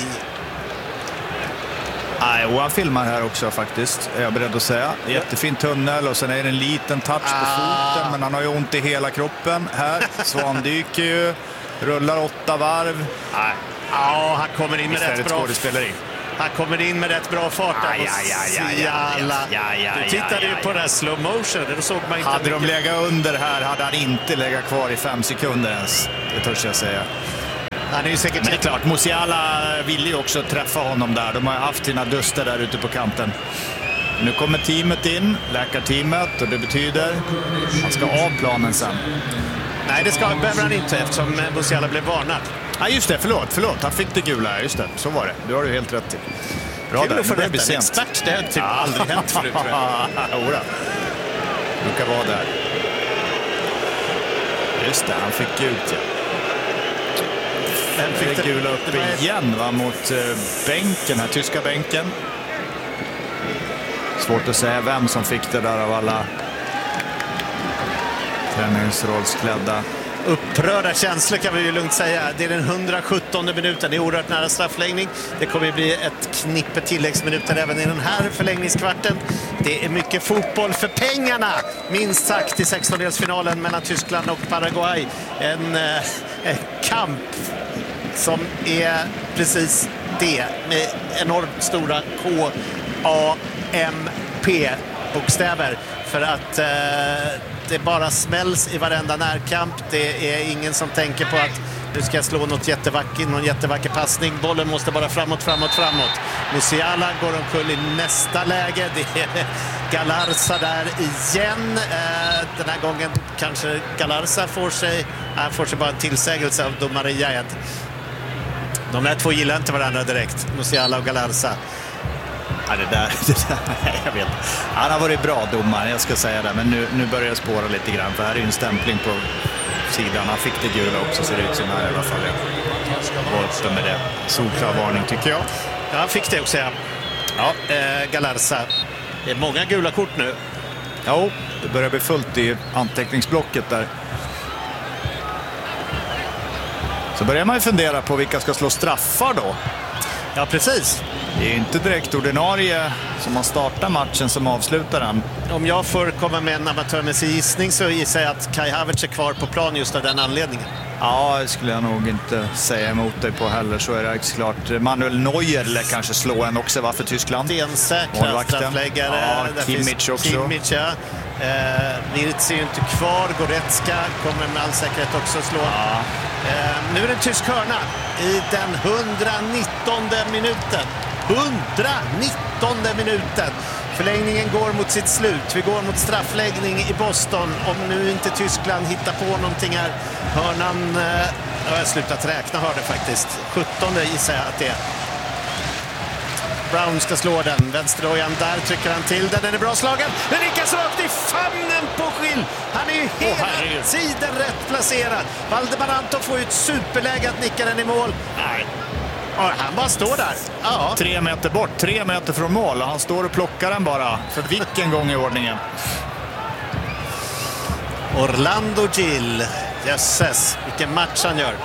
Nej, och han filmar här också faktiskt, är jag beredd att säga. Jättefin tunnel och sen är det en liten touch på ah. foten, men han har ju ont i hela kroppen här. Svan dyker ju, rullar åtta varv. Nej. Ja, han kommer in med rätt bra... skådespeleri. Han kommer in med rätt bra fart. Aj, aj, aj, aj, aj, aj, aj, du tittade aj, aj, ju på den här slow motion. Då såg man inte hade mycket. de legat under här hade han inte legat kvar i fem sekunder ens. Det törs jag säga. Han är ju säkert... Men det är klart, Musiala ville ju också träffa honom där. De har haft sina duster där ute på kanten. Nu kommer teamet in, läkarteamet, och det betyder att han ska av planen sen. Nej, det ska, behöver han inte eftersom Musiala blev varnad. Ja, just det, förlåt, förlåt. Han fick det gula, just det. Så var det. Du har du helt rätt i. Bra där, nu börjar bli sent. Expert, det har typ aldrig hänt förut, tror jag. Jodå. Brukar vara där. Just det, han fick gult, ja. Den fick det gula upp igen, va, mot uh, bänken här, tyska bänken. Svårt att säga vem som fick det där av alla träningsrollsklädda. Upprörda känslor kan vi ju lugnt säga. Det är den hundrasjuttonde minuten. Det är oerhört nära straffläggning. Det kommer bli ett knippe tilläggsminuter även i den här förlängningskvarten. Det är mycket fotboll för pengarna. Minst sagt i sextondelsfinalen mellan Tyskland och Paraguay. En, eh, en kamp som är precis det. Med enormt stora K A M P-bokstäver. För att eh, det bara smälls i varenda närkamp. Det är ingen som tänker på att nu ska jag slå något jättevacker, någon jättevacker passning. Bollen måste bara framåt, framåt, framåt. Musiala går omkull i nästa läge. Det är Galarza där igen. Eh, den här gången kanske Galarza får sig, äh, får sig bara en tillsägelse av domare Jaed. De här två gillar inte varandra direkt, Musiala och Galarza. Ja, det där, det där, nej, jag vet. Han har varit bra domare, jag ska säga det. Men nu, nu börjar jag spåra lite grann. För här är ju en stämpling på sidan. Han fick det gula också, ser det ut som här i alla fall. Jag med det. Solklar varning tycker jag. Ja, han fick det också, ja. Ja, eh, Galarza. Det är många gula kort nu. Ja, det börjar bli fullt i anteckningsblocket där. Så börjar man ju fundera på vilka ska slå straffar då. Ja, precis. Det är inte direkt ordinarie som man startar matchen som avslutar den. Om jag får komma med en amatörmässig gissning så gissar jag att Kai Havertz är kvar på plan just av den anledningen. Ja, det skulle jag nog inte säga emot dig på heller. Så är det klart. Manuel Neuer lär kanske slå en också. Varför Tyskland? Det är en säkra straffläggare. Ja, Kimmich också. Kimmich, ja. Eh, Wirtz är ju inte kvar. Goretzka kommer med all säkerhet också slå. Ja. Eh, nu är det en tysk hörna i den hundranittonde minuten. hundranittonde minuten. Förlängningen går mot sitt slut. Vi går mot straffläggning i Boston. Om nu inte Tyskland hittar på någonting här. Hörnan, eh, jag har slutat räkna, hörde faktiskt. sjuttonde gissar jag att det är. Brown ska slå den. Vänsterdojan, där trycker han till den. Den är bra slagen. Den nickas rakt i famnen på Schill. Han är ju hela oh, tiden rätt placerad. Valdemar Anton får ju ett superläge att nicka den i mål. Nej. Och han bara står där. Ja. Tre meter bort, tre meter från mål. Han står och plockar den bara. För vilken gång i ordningen. Orlando Gil. Jösses, vilken match han gör.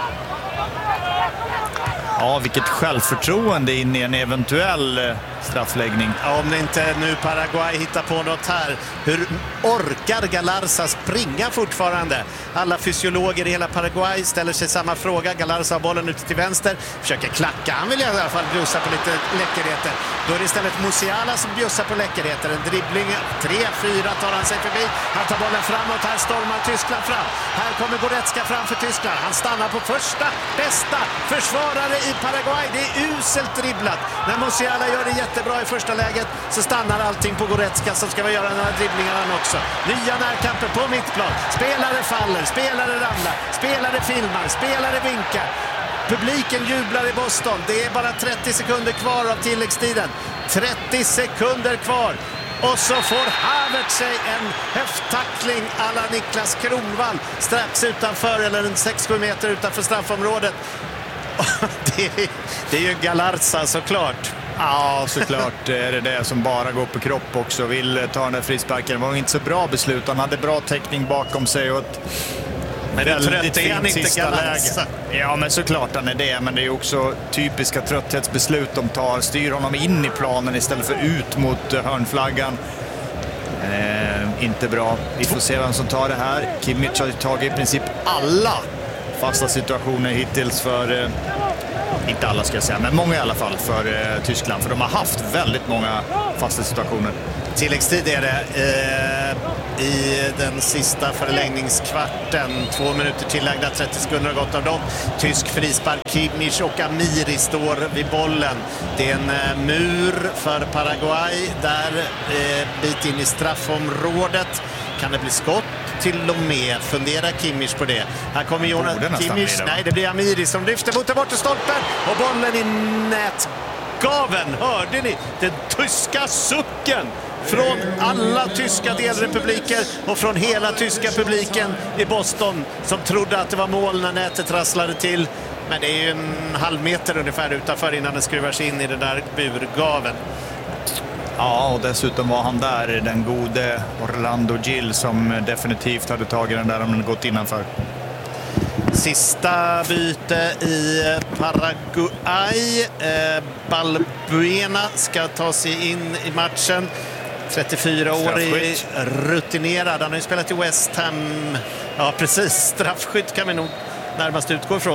Ja, vilket självförtroende in i en eventuell straffläggning. Ja, om det inte nu Paraguay hittar på något här. Hur orkar Galarza springa fortfarande? Alla fysiologer i hela Paraguay ställer sig samma fråga. Galarza har bollen ute till vänster. Försöker klacka. Han vill i alla fall bjussa på lite läckerheter. Då är det istället Musiala som bjussar på läckerheter. En dribbling. tre fyra tar han sig förbi. Han tar bollen framåt. Här stormar Tyskland fram. Här kommer Goretzka fram för Tyskland. Han stannar på första bästa försvarare i Paraguay. Det är uselt dribblat. När Musiala gör det jättebra i första läget så stannar allting på Goretzka som ska göra några dribblingar han också. Nya närkamper på mittplan. Spelare faller, spelare ramlar, spelare filmar, spelare vinkar. Publiken jublar i Boston. Det är bara trettio sekunder kvar av tilläggstiden. trettio sekunder kvar. Och så får Havertz sig en höfttackling alla Niklas Kronwall strax utanför, eller en sex sju meter utanför straffområdet. Det är, det är ju Galarza såklart. Ja, såklart är det det som bara går på kropp också. Vill ta den där frisparken. Det var inte så bra beslut. Han hade bra täckning bakom sig och ett men det trött är han inte Galarza. Ja, men såklart han är det. Men det är också typiska trötthetsbeslut de tar. Styr honom in i planen istället för ut mot hörnflaggan. Eh, inte bra. Vi får se vem som tar det här. Kimmich har tagit i princip alla fasta situationer hittills för... Eh, inte alla ska jag säga, men många i alla fall för eh, Tyskland. För de har haft väldigt många fasta situationer. Tilläggstid är det eh, i den sista förlängningskvarten. Två minuter tillagda, trettio sekunder har gått av dem. Tysk frispark, Kimmich och Amiri står vid bollen. Det är en eh, mur för Paraguay där eh, bit in i straffområdet. Kan det bli skott? Till och med funderar Kimmich på det. Här kommer Jonas Kimmich. Nej, det blir Amiri som lyfter mot den bortre stolpen. Och bollen i nätgaven. Hörde ni den tyska sucken från alla tyska delrepubliker och från hela tyska publiken i Boston som trodde att det var mål när nätet rasslade till. Men det är ju en halv meter ungefär utanför innan den skruvar sig in i den där burgaven. Ja, och dessutom var han där, den gode Orlando Gil, som definitivt hade tagit den där om den gått innanför. Sista byte i Paraguay. Eh, Balbuena ska ta sig in i matchen. trettiofyra år, rutinerad. Han har ju spelat i West Ham. Ja, precis. Straffskytt kan vi nog närmast utgå ifrån.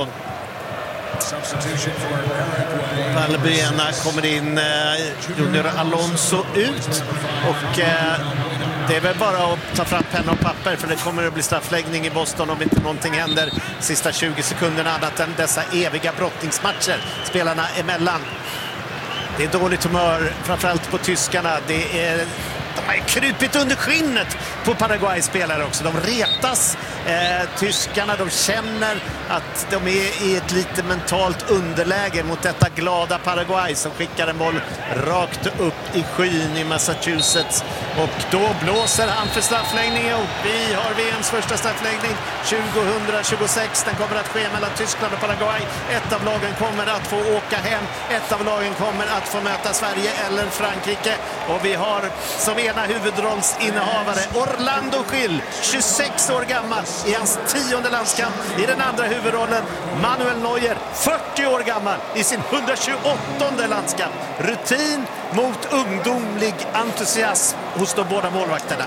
Balbuena kommer in, Junior Alonso ut, och eh, det är väl bara att ta fram penna och papper, för det kommer att bli straffläggning i Boston om inte någonting händer sista tjugo sekunderna, annat än dessa eviga brottningsmatcher spelarna emellan. Det är dåligt humör, framförallt på tyskarna. Det är, de har krypit under skinnet på Paraguay-spelare också. De retas. Eh, tyskarna, de känner att de är i ett lite mentalt underläge mot detta glada Paraguay som skickar en boll rakt upp i skyn i Massachusetts. Och då blåser han för straffläggning. Och vi har V M:s första straffläggning tjugohundratjugosex. Den kommer att ske mellan Tyskland och Paraguay. Ett av lagen kommer att få åka hem. Ett av lagen kommer att få möta Sverige eller Frankrike. Och vi har som ena huvudrollsinnehavare Orlando Gil, tjugosex år gammal, i hans tionde landskamp. I den andra huvudrollen Manuel Neuer, fyrtio år gammal, i sin hundratjugoåttonde landskamp. Rutin mot ungdomlig entusiasm hos de båda målvakterna.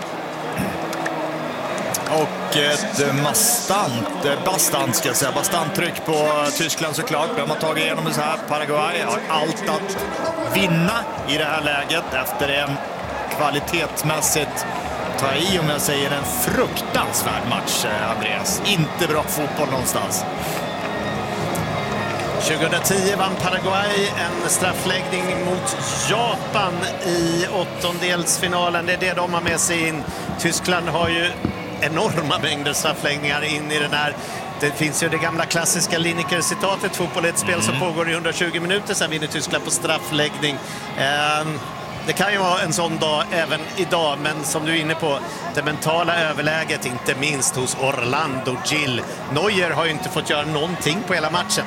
Och ett mastant, bastant ska jag säga, bastant tryck på Tyskland såklart. De har tagit igenom det så här. Paraguay har allt att vinna i det här läget efter en kvalitetsmässigt, ta i om jag säger, en fruktansvärd match, Andreas. Inte bra fotboll någonstans. tjugohundratio vann Paraguay en straffläggning mot Japan i åttondelsfinalen. Det är det de har med sig in. Tyskland har ju enorma mängder straffläggningar in i den här. Det finns ju det gamla klassiska Lineker-citatet: fotboll är ett spel som pågår i hundratjugo minuter, sen vinner Tyskland på straffläggning. Det kan ju vara en sån dag även idag, men som du är inne på, det mentala överläget, inte minst hos Orlando Gil. Neuer har ju inte fått göra någonting på hela matchen.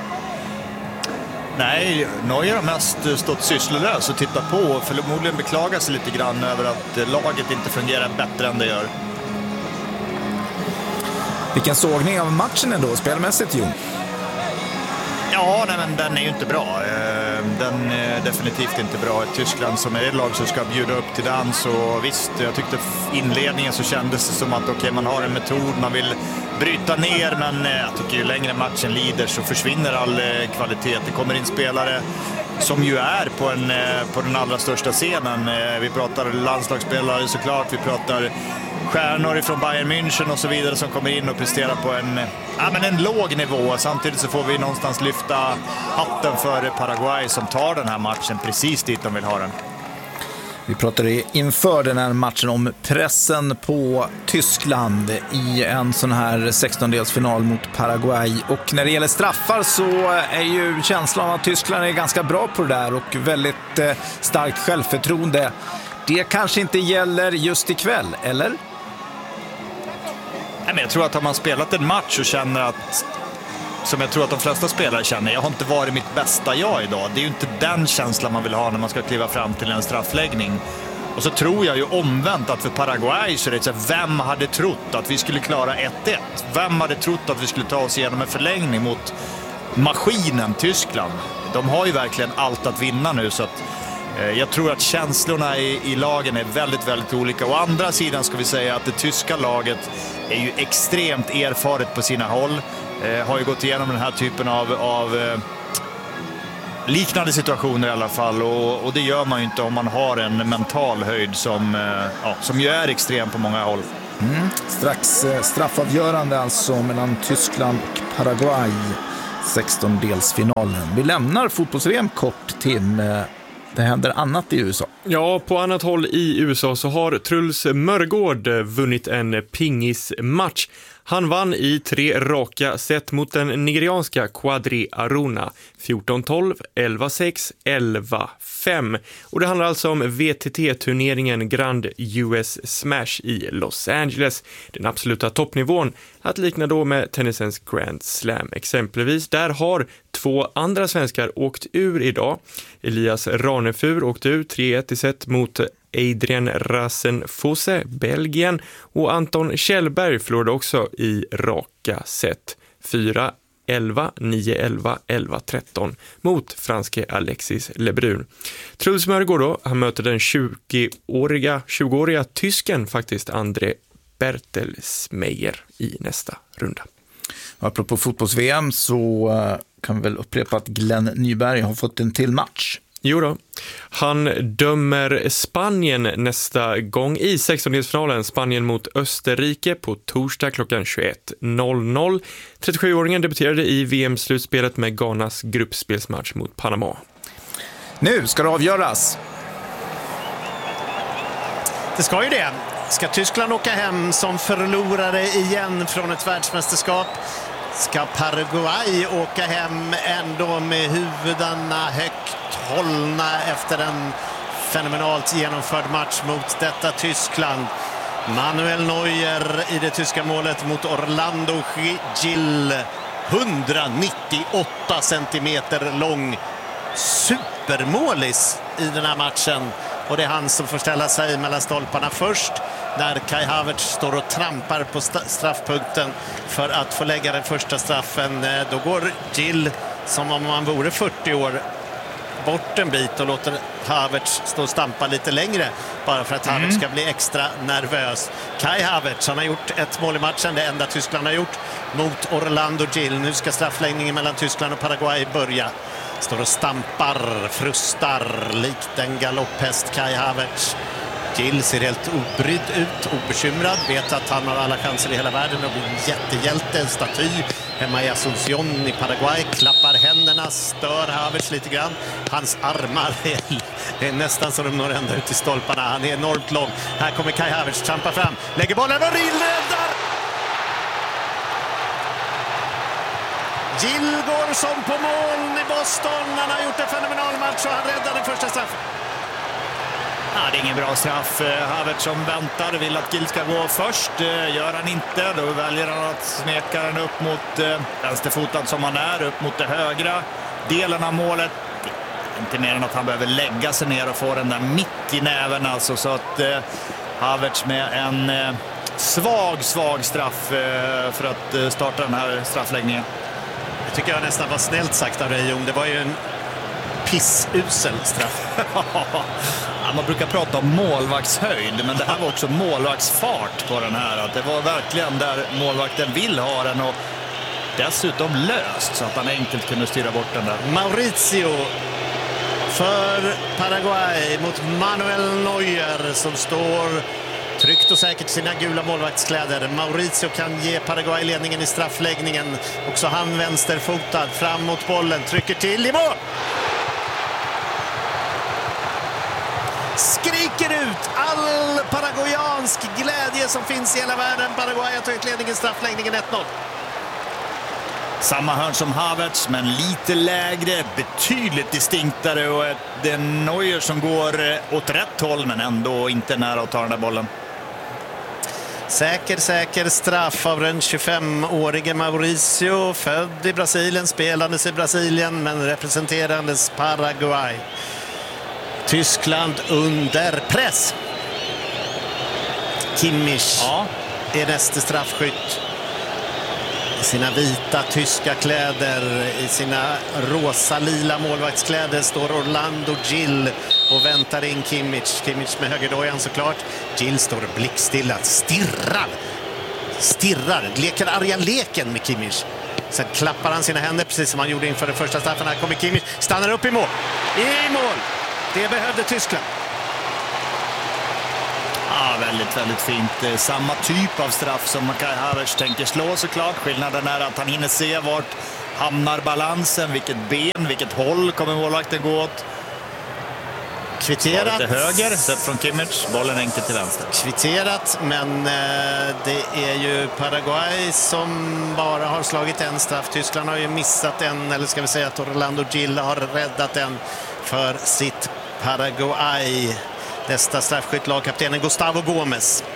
Nej, Neuer har mest stått sysslolös och tittat på och förmodligen beklagar sig lite grann över att laget inte fungerar bättre än det gör. Vilken sågning av matchen ändå, spelmässigt, Jon? Ja, nej, men den är ju inte bra. Den är definitivt inte bra. Ett Tyskland som är ett lag som ska bjuda upp till dans, och visst, jag tyckte inledningen så kändes det som att okej, okay, man har en metod, man vill bryta ner, men jag tycker ju längre matchen lider så försvinner all kvalitet. Det kommer in spelare som ju är på, en, på den allra största scenen. Vi pratar landslagsspelare såklart, vi pratar stjärnor från Bayern München och så vidare som kommer in och presterar på en, ja, men en låg nivå. Samtidigt så får vi någonstans lyfta hatten för Paraguay som tar den här matchen precis dit de vill ha den. Vi pratade inför den här matchen om pressen på Tyskland i en sån här sextondelsfinal mot Paraguay. Och när det gäller straffar så är ju känslan att Tyskland är ganska bra på det där och väldigt eh, starkt självförtroende. Det kanske inte gäller just ikväll, eller? Nej, men jag tror att har man spelat en match och känner att, som jag tror att de flesta spelare känner, jag har inte varit mitt bästa jag idag. Det är ju inte den känslan man vill ha när man ska kliva fram till en straffläggning. Och så tror jag ju omvänt att för Paraguay så är det så här, vem hade trott att vi skulle klara ett ett? Vem hade trott att vi skulle ta oss igenom en förlängning mot maskinen Tyskland? De har ju verkligen allt att vinna nu, så att jag tror att känslorna i, i lagen är väldigt, väldigt olika. Å andra sidan ska vi säga att det tyska laget är ju extremt erfaret på sina håll. Eh, har ju gått igenom den här typen av, av eh, liknande situationer i alla fall. Och, och det gör man ju inte om man har en mental höjd som, eh, ja, som ju är extrem på många håll. Mm. Strax eh, straffavgörande alltså mellan Tyskland och Paraguay. sextondelsfinalen. Vi lämnar fotbolls-V M kort, Tim. Eh, Det händer annat i U S A. Ja, på annat håll i U S A så har Truls Mörgård vunnit en pingismatch. Han vann i tre raka set mot den nigerianska Quadri Aruna, fjorton tolv, elva sex, elva fem. Och det handlar alltså om V T T-turneringen Grand U S Smash i Los Angeles. Den absoluta toppnivån, att likna då med tennisens Grand Slam exempelvis. Där har två andra svenskar åkt ur idag. Elias Ranefur åkte ur tre ett i set mot Adrian Rasenfosse, Belgien, och Anton Kjellberg förlorade också i raka set. fyra elva, nio elva, elva tretton mot franske Alexis Lebrun. Truls Mörgård då, han möter den tjugoåriga, tjugoåriga tysken faktiskt, André Bertelsmeyer i nästa runda. Apropå fotbolls-V M så kan vi väl upprepa att Glenn Nyberg har fått en till match. Jo då. Han dömer Spanien nästa gång i sextondelsfinalen. Spanien mot Österrike på torsdag klockan tjugoett noll noll. trettiosjuåringen debuterade i V M-slutspelet med Ghanas gruppspelsmatch mot Panama. Nu ska det avgöras. Det ska ju det. Ska Tyskland åka hem som förlorare igen från ett världsmästerskap? Ska Paraguay åka hem ändå med huvudarna högt hållna efter en fenomenalt genomförd match mot detta Tyskland? Manuel Neuer i det tyska målet mot Orlando Gil. hundranittioåtta centimeter lång supermålis i den här matchen. Och det är han som får ställa sig mellan stolparna först när Kai Havertz står och trampar på straffpunkten för att få lägga den första straffen. Då går Gil, som om han vore fyrtio år, bort en bit och låter Havertz stå och stampa lite längre bara för att mm. Havertz ska bli extra nervös. Kai Havertz, han har gjort ett mål i matchen, det enda Tyskland har gjort, mot Orlando Gil. Nu ska straffläggningen mellan Tyskland och Paraguay börja. Står och stampar, frustar likt en galopphäst Kai Havertz. Gil ser helt obrydd ut, obekymrad, vet att han har alla chanser i hela världen att bli en jättehjälte, en staty hemma i Asunción i Paraguay. Klappar händerna, stör Havertz lite grann. Hans armar är, det är nästan så de når ända ut i stolparna. Han är enormt lång. Här kommer Kai Havertz, trampar fram, lägger bollen och Gil räddar! Gil går som på moln i Boston. Han har gjort en fenomenal match och han räddar den första straffen. Ja, det är ingen bra straff. Havertz som väntar vill att Gil ska gå först. Gör han inte, då väljer han att smeka den upp mot eh, vänsterfoten som han är, upp mot det högra delen av målet. Inte mer än att han behöver lägga sig ner och få den där mitt i näven. Alltså, så att eh, Havertz med en eh, svag, svag straff eh, för att eh, starta den här straffläggningen. Det tycker jag nästan var snällt sagt av dig, Jon. Det var ju en pissusel straff. Ja, man brukar prata om målvaktshöjd, men det här var också målvaktsfart på den här. Att det var verkligen där målvakten vill ha den och dessutom löst så att han enkelt kunde styra bort den där. Mauricio för Paraguay mot Manuel Neuer som står tryggt och säkert sina gula målvaktskläder. Mauricio kan ge Paraguay ledningen i straffläggningen. Också han vänsterfotad fram mot bollen, trycker till i mål. Skriker ut all paraguayansk glädje som finns i hela världen. Paraguay har tagit ledningen i straffläggningen ett noll. Samma hörn som Havertz, men lite lägre, betydligt distinktare, och det är Neuer som går åt rätt håll men ändå inte nära att ta den där bollen. Säker, säker straff av den tjugofemårige Mauricio, född i Brasilien, spelandes i Brasilien men representerandes Paraguay. Tyskland under press. Kimmich ja. är nästa straffskytt. I sina vita tyska kläder, i sina rosa lila målvaktskläder står Orlando Gil och väntar in Kimmich. Kimmich med högerdojan såklart. Gil står blickstilla, stirrar. Stirrar, leker arga leken med Kimmich. Sen klappar han sina händer precis som han gjorde inför den första straffen. Här kommer Kimmich, stannar upp i mål. I mål! Det behövde Tyskland. Ja, väldigt, väldigt fint. Samma typ av straff som Kai Havertz tänker slå såklart. Skillnaden är att han hinner se vart hamnar balansen, vilket ben, vilket håll kommer målvakten gå åt. Kvitterat. Lite höger, sett från Kimmich. Bollen enkelt till vänster. Kvitterat, men eh, det är ju Paraguay som bara har slagit en straff. Tyskland har ju missat en, eller ska vi säga att Orlando Gil har räddat en för sitt Paraguay. Nästa straffskytt, lagkaptenen Gustavo Gomes.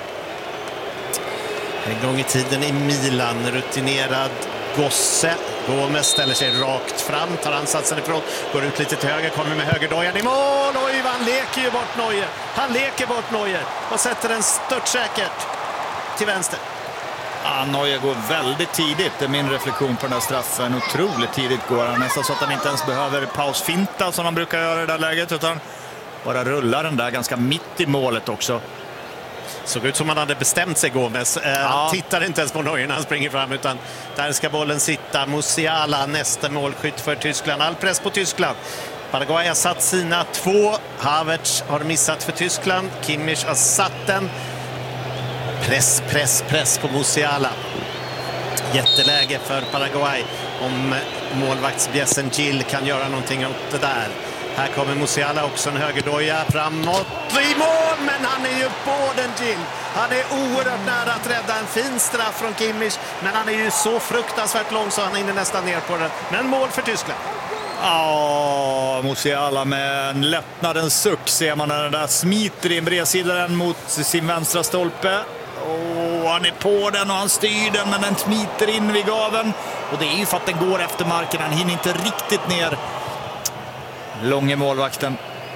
En gång i tiden i Milan, rutinerad gosse. Gomes ställer sig rakt fram, tar ansatsen ifrån, går ut lite till höger, kommer med högerdojan i mål. Oj, han leker ju bort Neuer. Han leker bort Neuer och sätter den störtsäkert till vänster. Ja, Neuer går väldigt tidigt, det är min reflektion på den här straffen. Otroligt tidigt går han, nästan så att han inte ens behöver pausfinta som han brukar göra i det där läget, utan bara rullar den där ganska mitt i målet också. Såg ut som han hade bestämt sig, Gomes. Ja. Han tittar inte ens på Neuer när han springer fram, utan där ska bollen sitta. Musiala, nästa målskytt för Tyskland. All press på Tyskland. Paraguay har satt sina två. Havertz har missat för Tyskland. Kimmich har satt den. Press, press, press på Musiala. Jätteläge för Paraguay om målvaktsbjässen Gil kan göra någonting åt det där. Här kommer Musiala, också en högerdoja framåt i mål, men han är ju på den Gil. Han är oerhört nära att rädda en fin straff från Kimmich, men han är ju så fruktansvärt lång så han är inne nästan ner på den. Men mål för Tyskland. Ja, Musiala med en lättnadens suck ser man när den där smiter in bredsidan mot sin vänstra stolpe. Och han är på den och han styr den, men den smiter in vid gaven. Och det är ju för att den går efter marken, han hinner inte riktigt ner. Långe målvakten.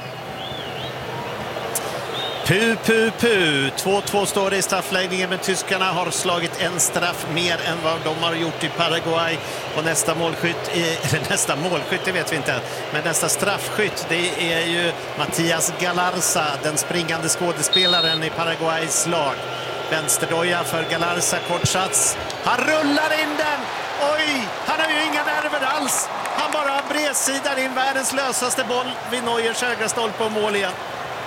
Pu, pu, pu. två två står det i straffläggningen, men tyskarna har slagit en straff mer än vad de har gjort i Paraguay. Och nästa målskytt, eller nästa målskytt, det vet vi inte. Men nästa straffskytt, det är ju Matias Galarza, den springande skådespelaren i Paraguays lag. Vänsterdoja för Galarza, kort sats. Han rullar in den. Oj, han har ju inga nerver alls. Han bara har bredsidan in, världens lösaste boll vid Neuers högra stolpe och mål igen.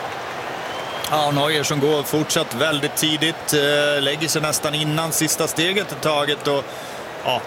Ja, Neuer som går fortsatt väldigt tidigt, äh, lägger sig nästan innan sista steget ett taget. Och ja,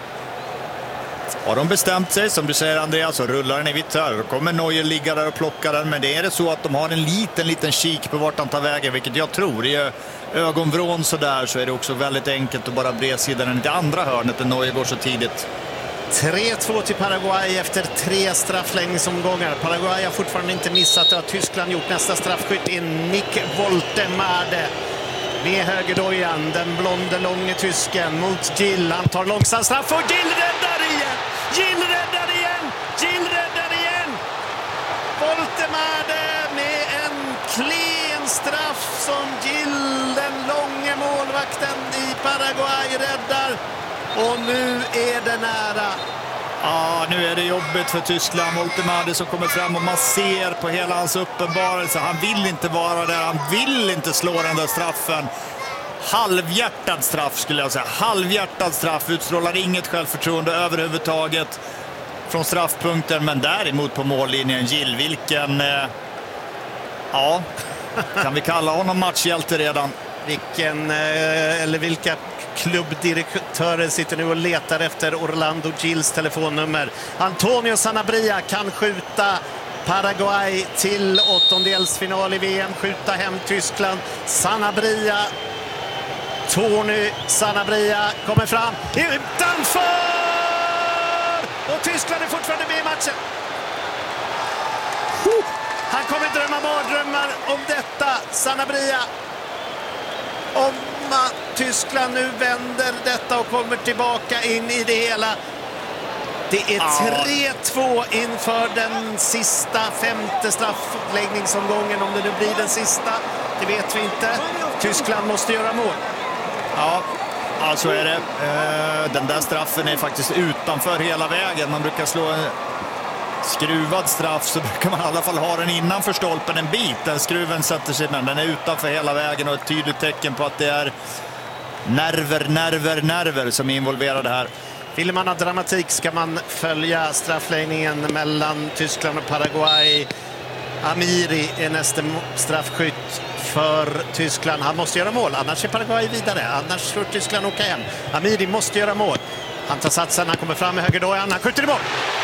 har de bestämt sig, som du säger Andreas, så rullar den i vitt här. Då kommer Neuer ligga där och plocka den, men det är det så att de har en liten, liten kik på vart han tar vägen, vilket jag tror är ögonvrån så där, så är det också väldigt enkelt att bara bredsidan den i det andra hörnet när Neuer går så tidigt. tre två till Paraguay efter tre straffläggningsomgångar. Paraguay har fortfarande inte missat det. Har Tyskland gjort. Nästa straffskytt in Nick Woltemade med högerdojan. Den blonde långe tysken mot Gil. Han tar långsam straff och Gil räddar igen. Gil räddar igen. Gil räddar igen. Woltemade med en klen straff som Gil, den långe målvakten i Paraguay, räddar. Och nu är det nära. Ja, nu är det jobbigt för Tyskland. Woltemade som kommer fram och man ser på hela hans uppenbarelse. Han vill inte vara där, han vill inte slå den där straffen. Halvhjärtad straff skulle jag säga. Halvhjärtad straff, utstrålar inget självförtroende överhuvudtaget från straffpunkten. Men däremot på mållinjen Gil, vilken... Eh, ja, kan vi kalla honom matchhjälte redan? Vilken, eh, eller vilka klubbdirektörer sitter nu och letar efter Orlando Gils telefonnummer. Antonio Sanabria kan skjuta Paraguay till åttondelsfinal i V M, skjuta hem Tyskland. Sanabria, Tony Sanabria kommer fram utanför! Och Tyskland är fortfarande med i matchen. Han kommer drömma mardrömmar om detta, Sanabria. Om att Tyskland nu vänder detta och kommer tillbaka in i det hela. Det är tre två inför den sista femte straffläggningsomgången. Om det nu blir den sista, det vet vi inte. Tyskland måste göra mål. Ja, ja så är det. Den där straffen är faktiskt utanför hela vägen. Man brukar slå en skruvad straff, så brukar man i alla fall ha den innanför stolpen en bit. Den skruven sätter sig, men den är utanför hela vägen och ett tydligt tecken på att det är nerver, nerver, nerver som är involverade här. Vill man ha dramatik ska man följa straffläggningen mellan Tyskland och Paraguay. Amiri är nästa straffskytt för Tyskland. Han måste göra mål, annars är Paraguay vidare. Annars får Tyskland åka hem. Amiri måste göra mål. Han tar satsen, han kommer fram med högerdojan, han skjuter i mål.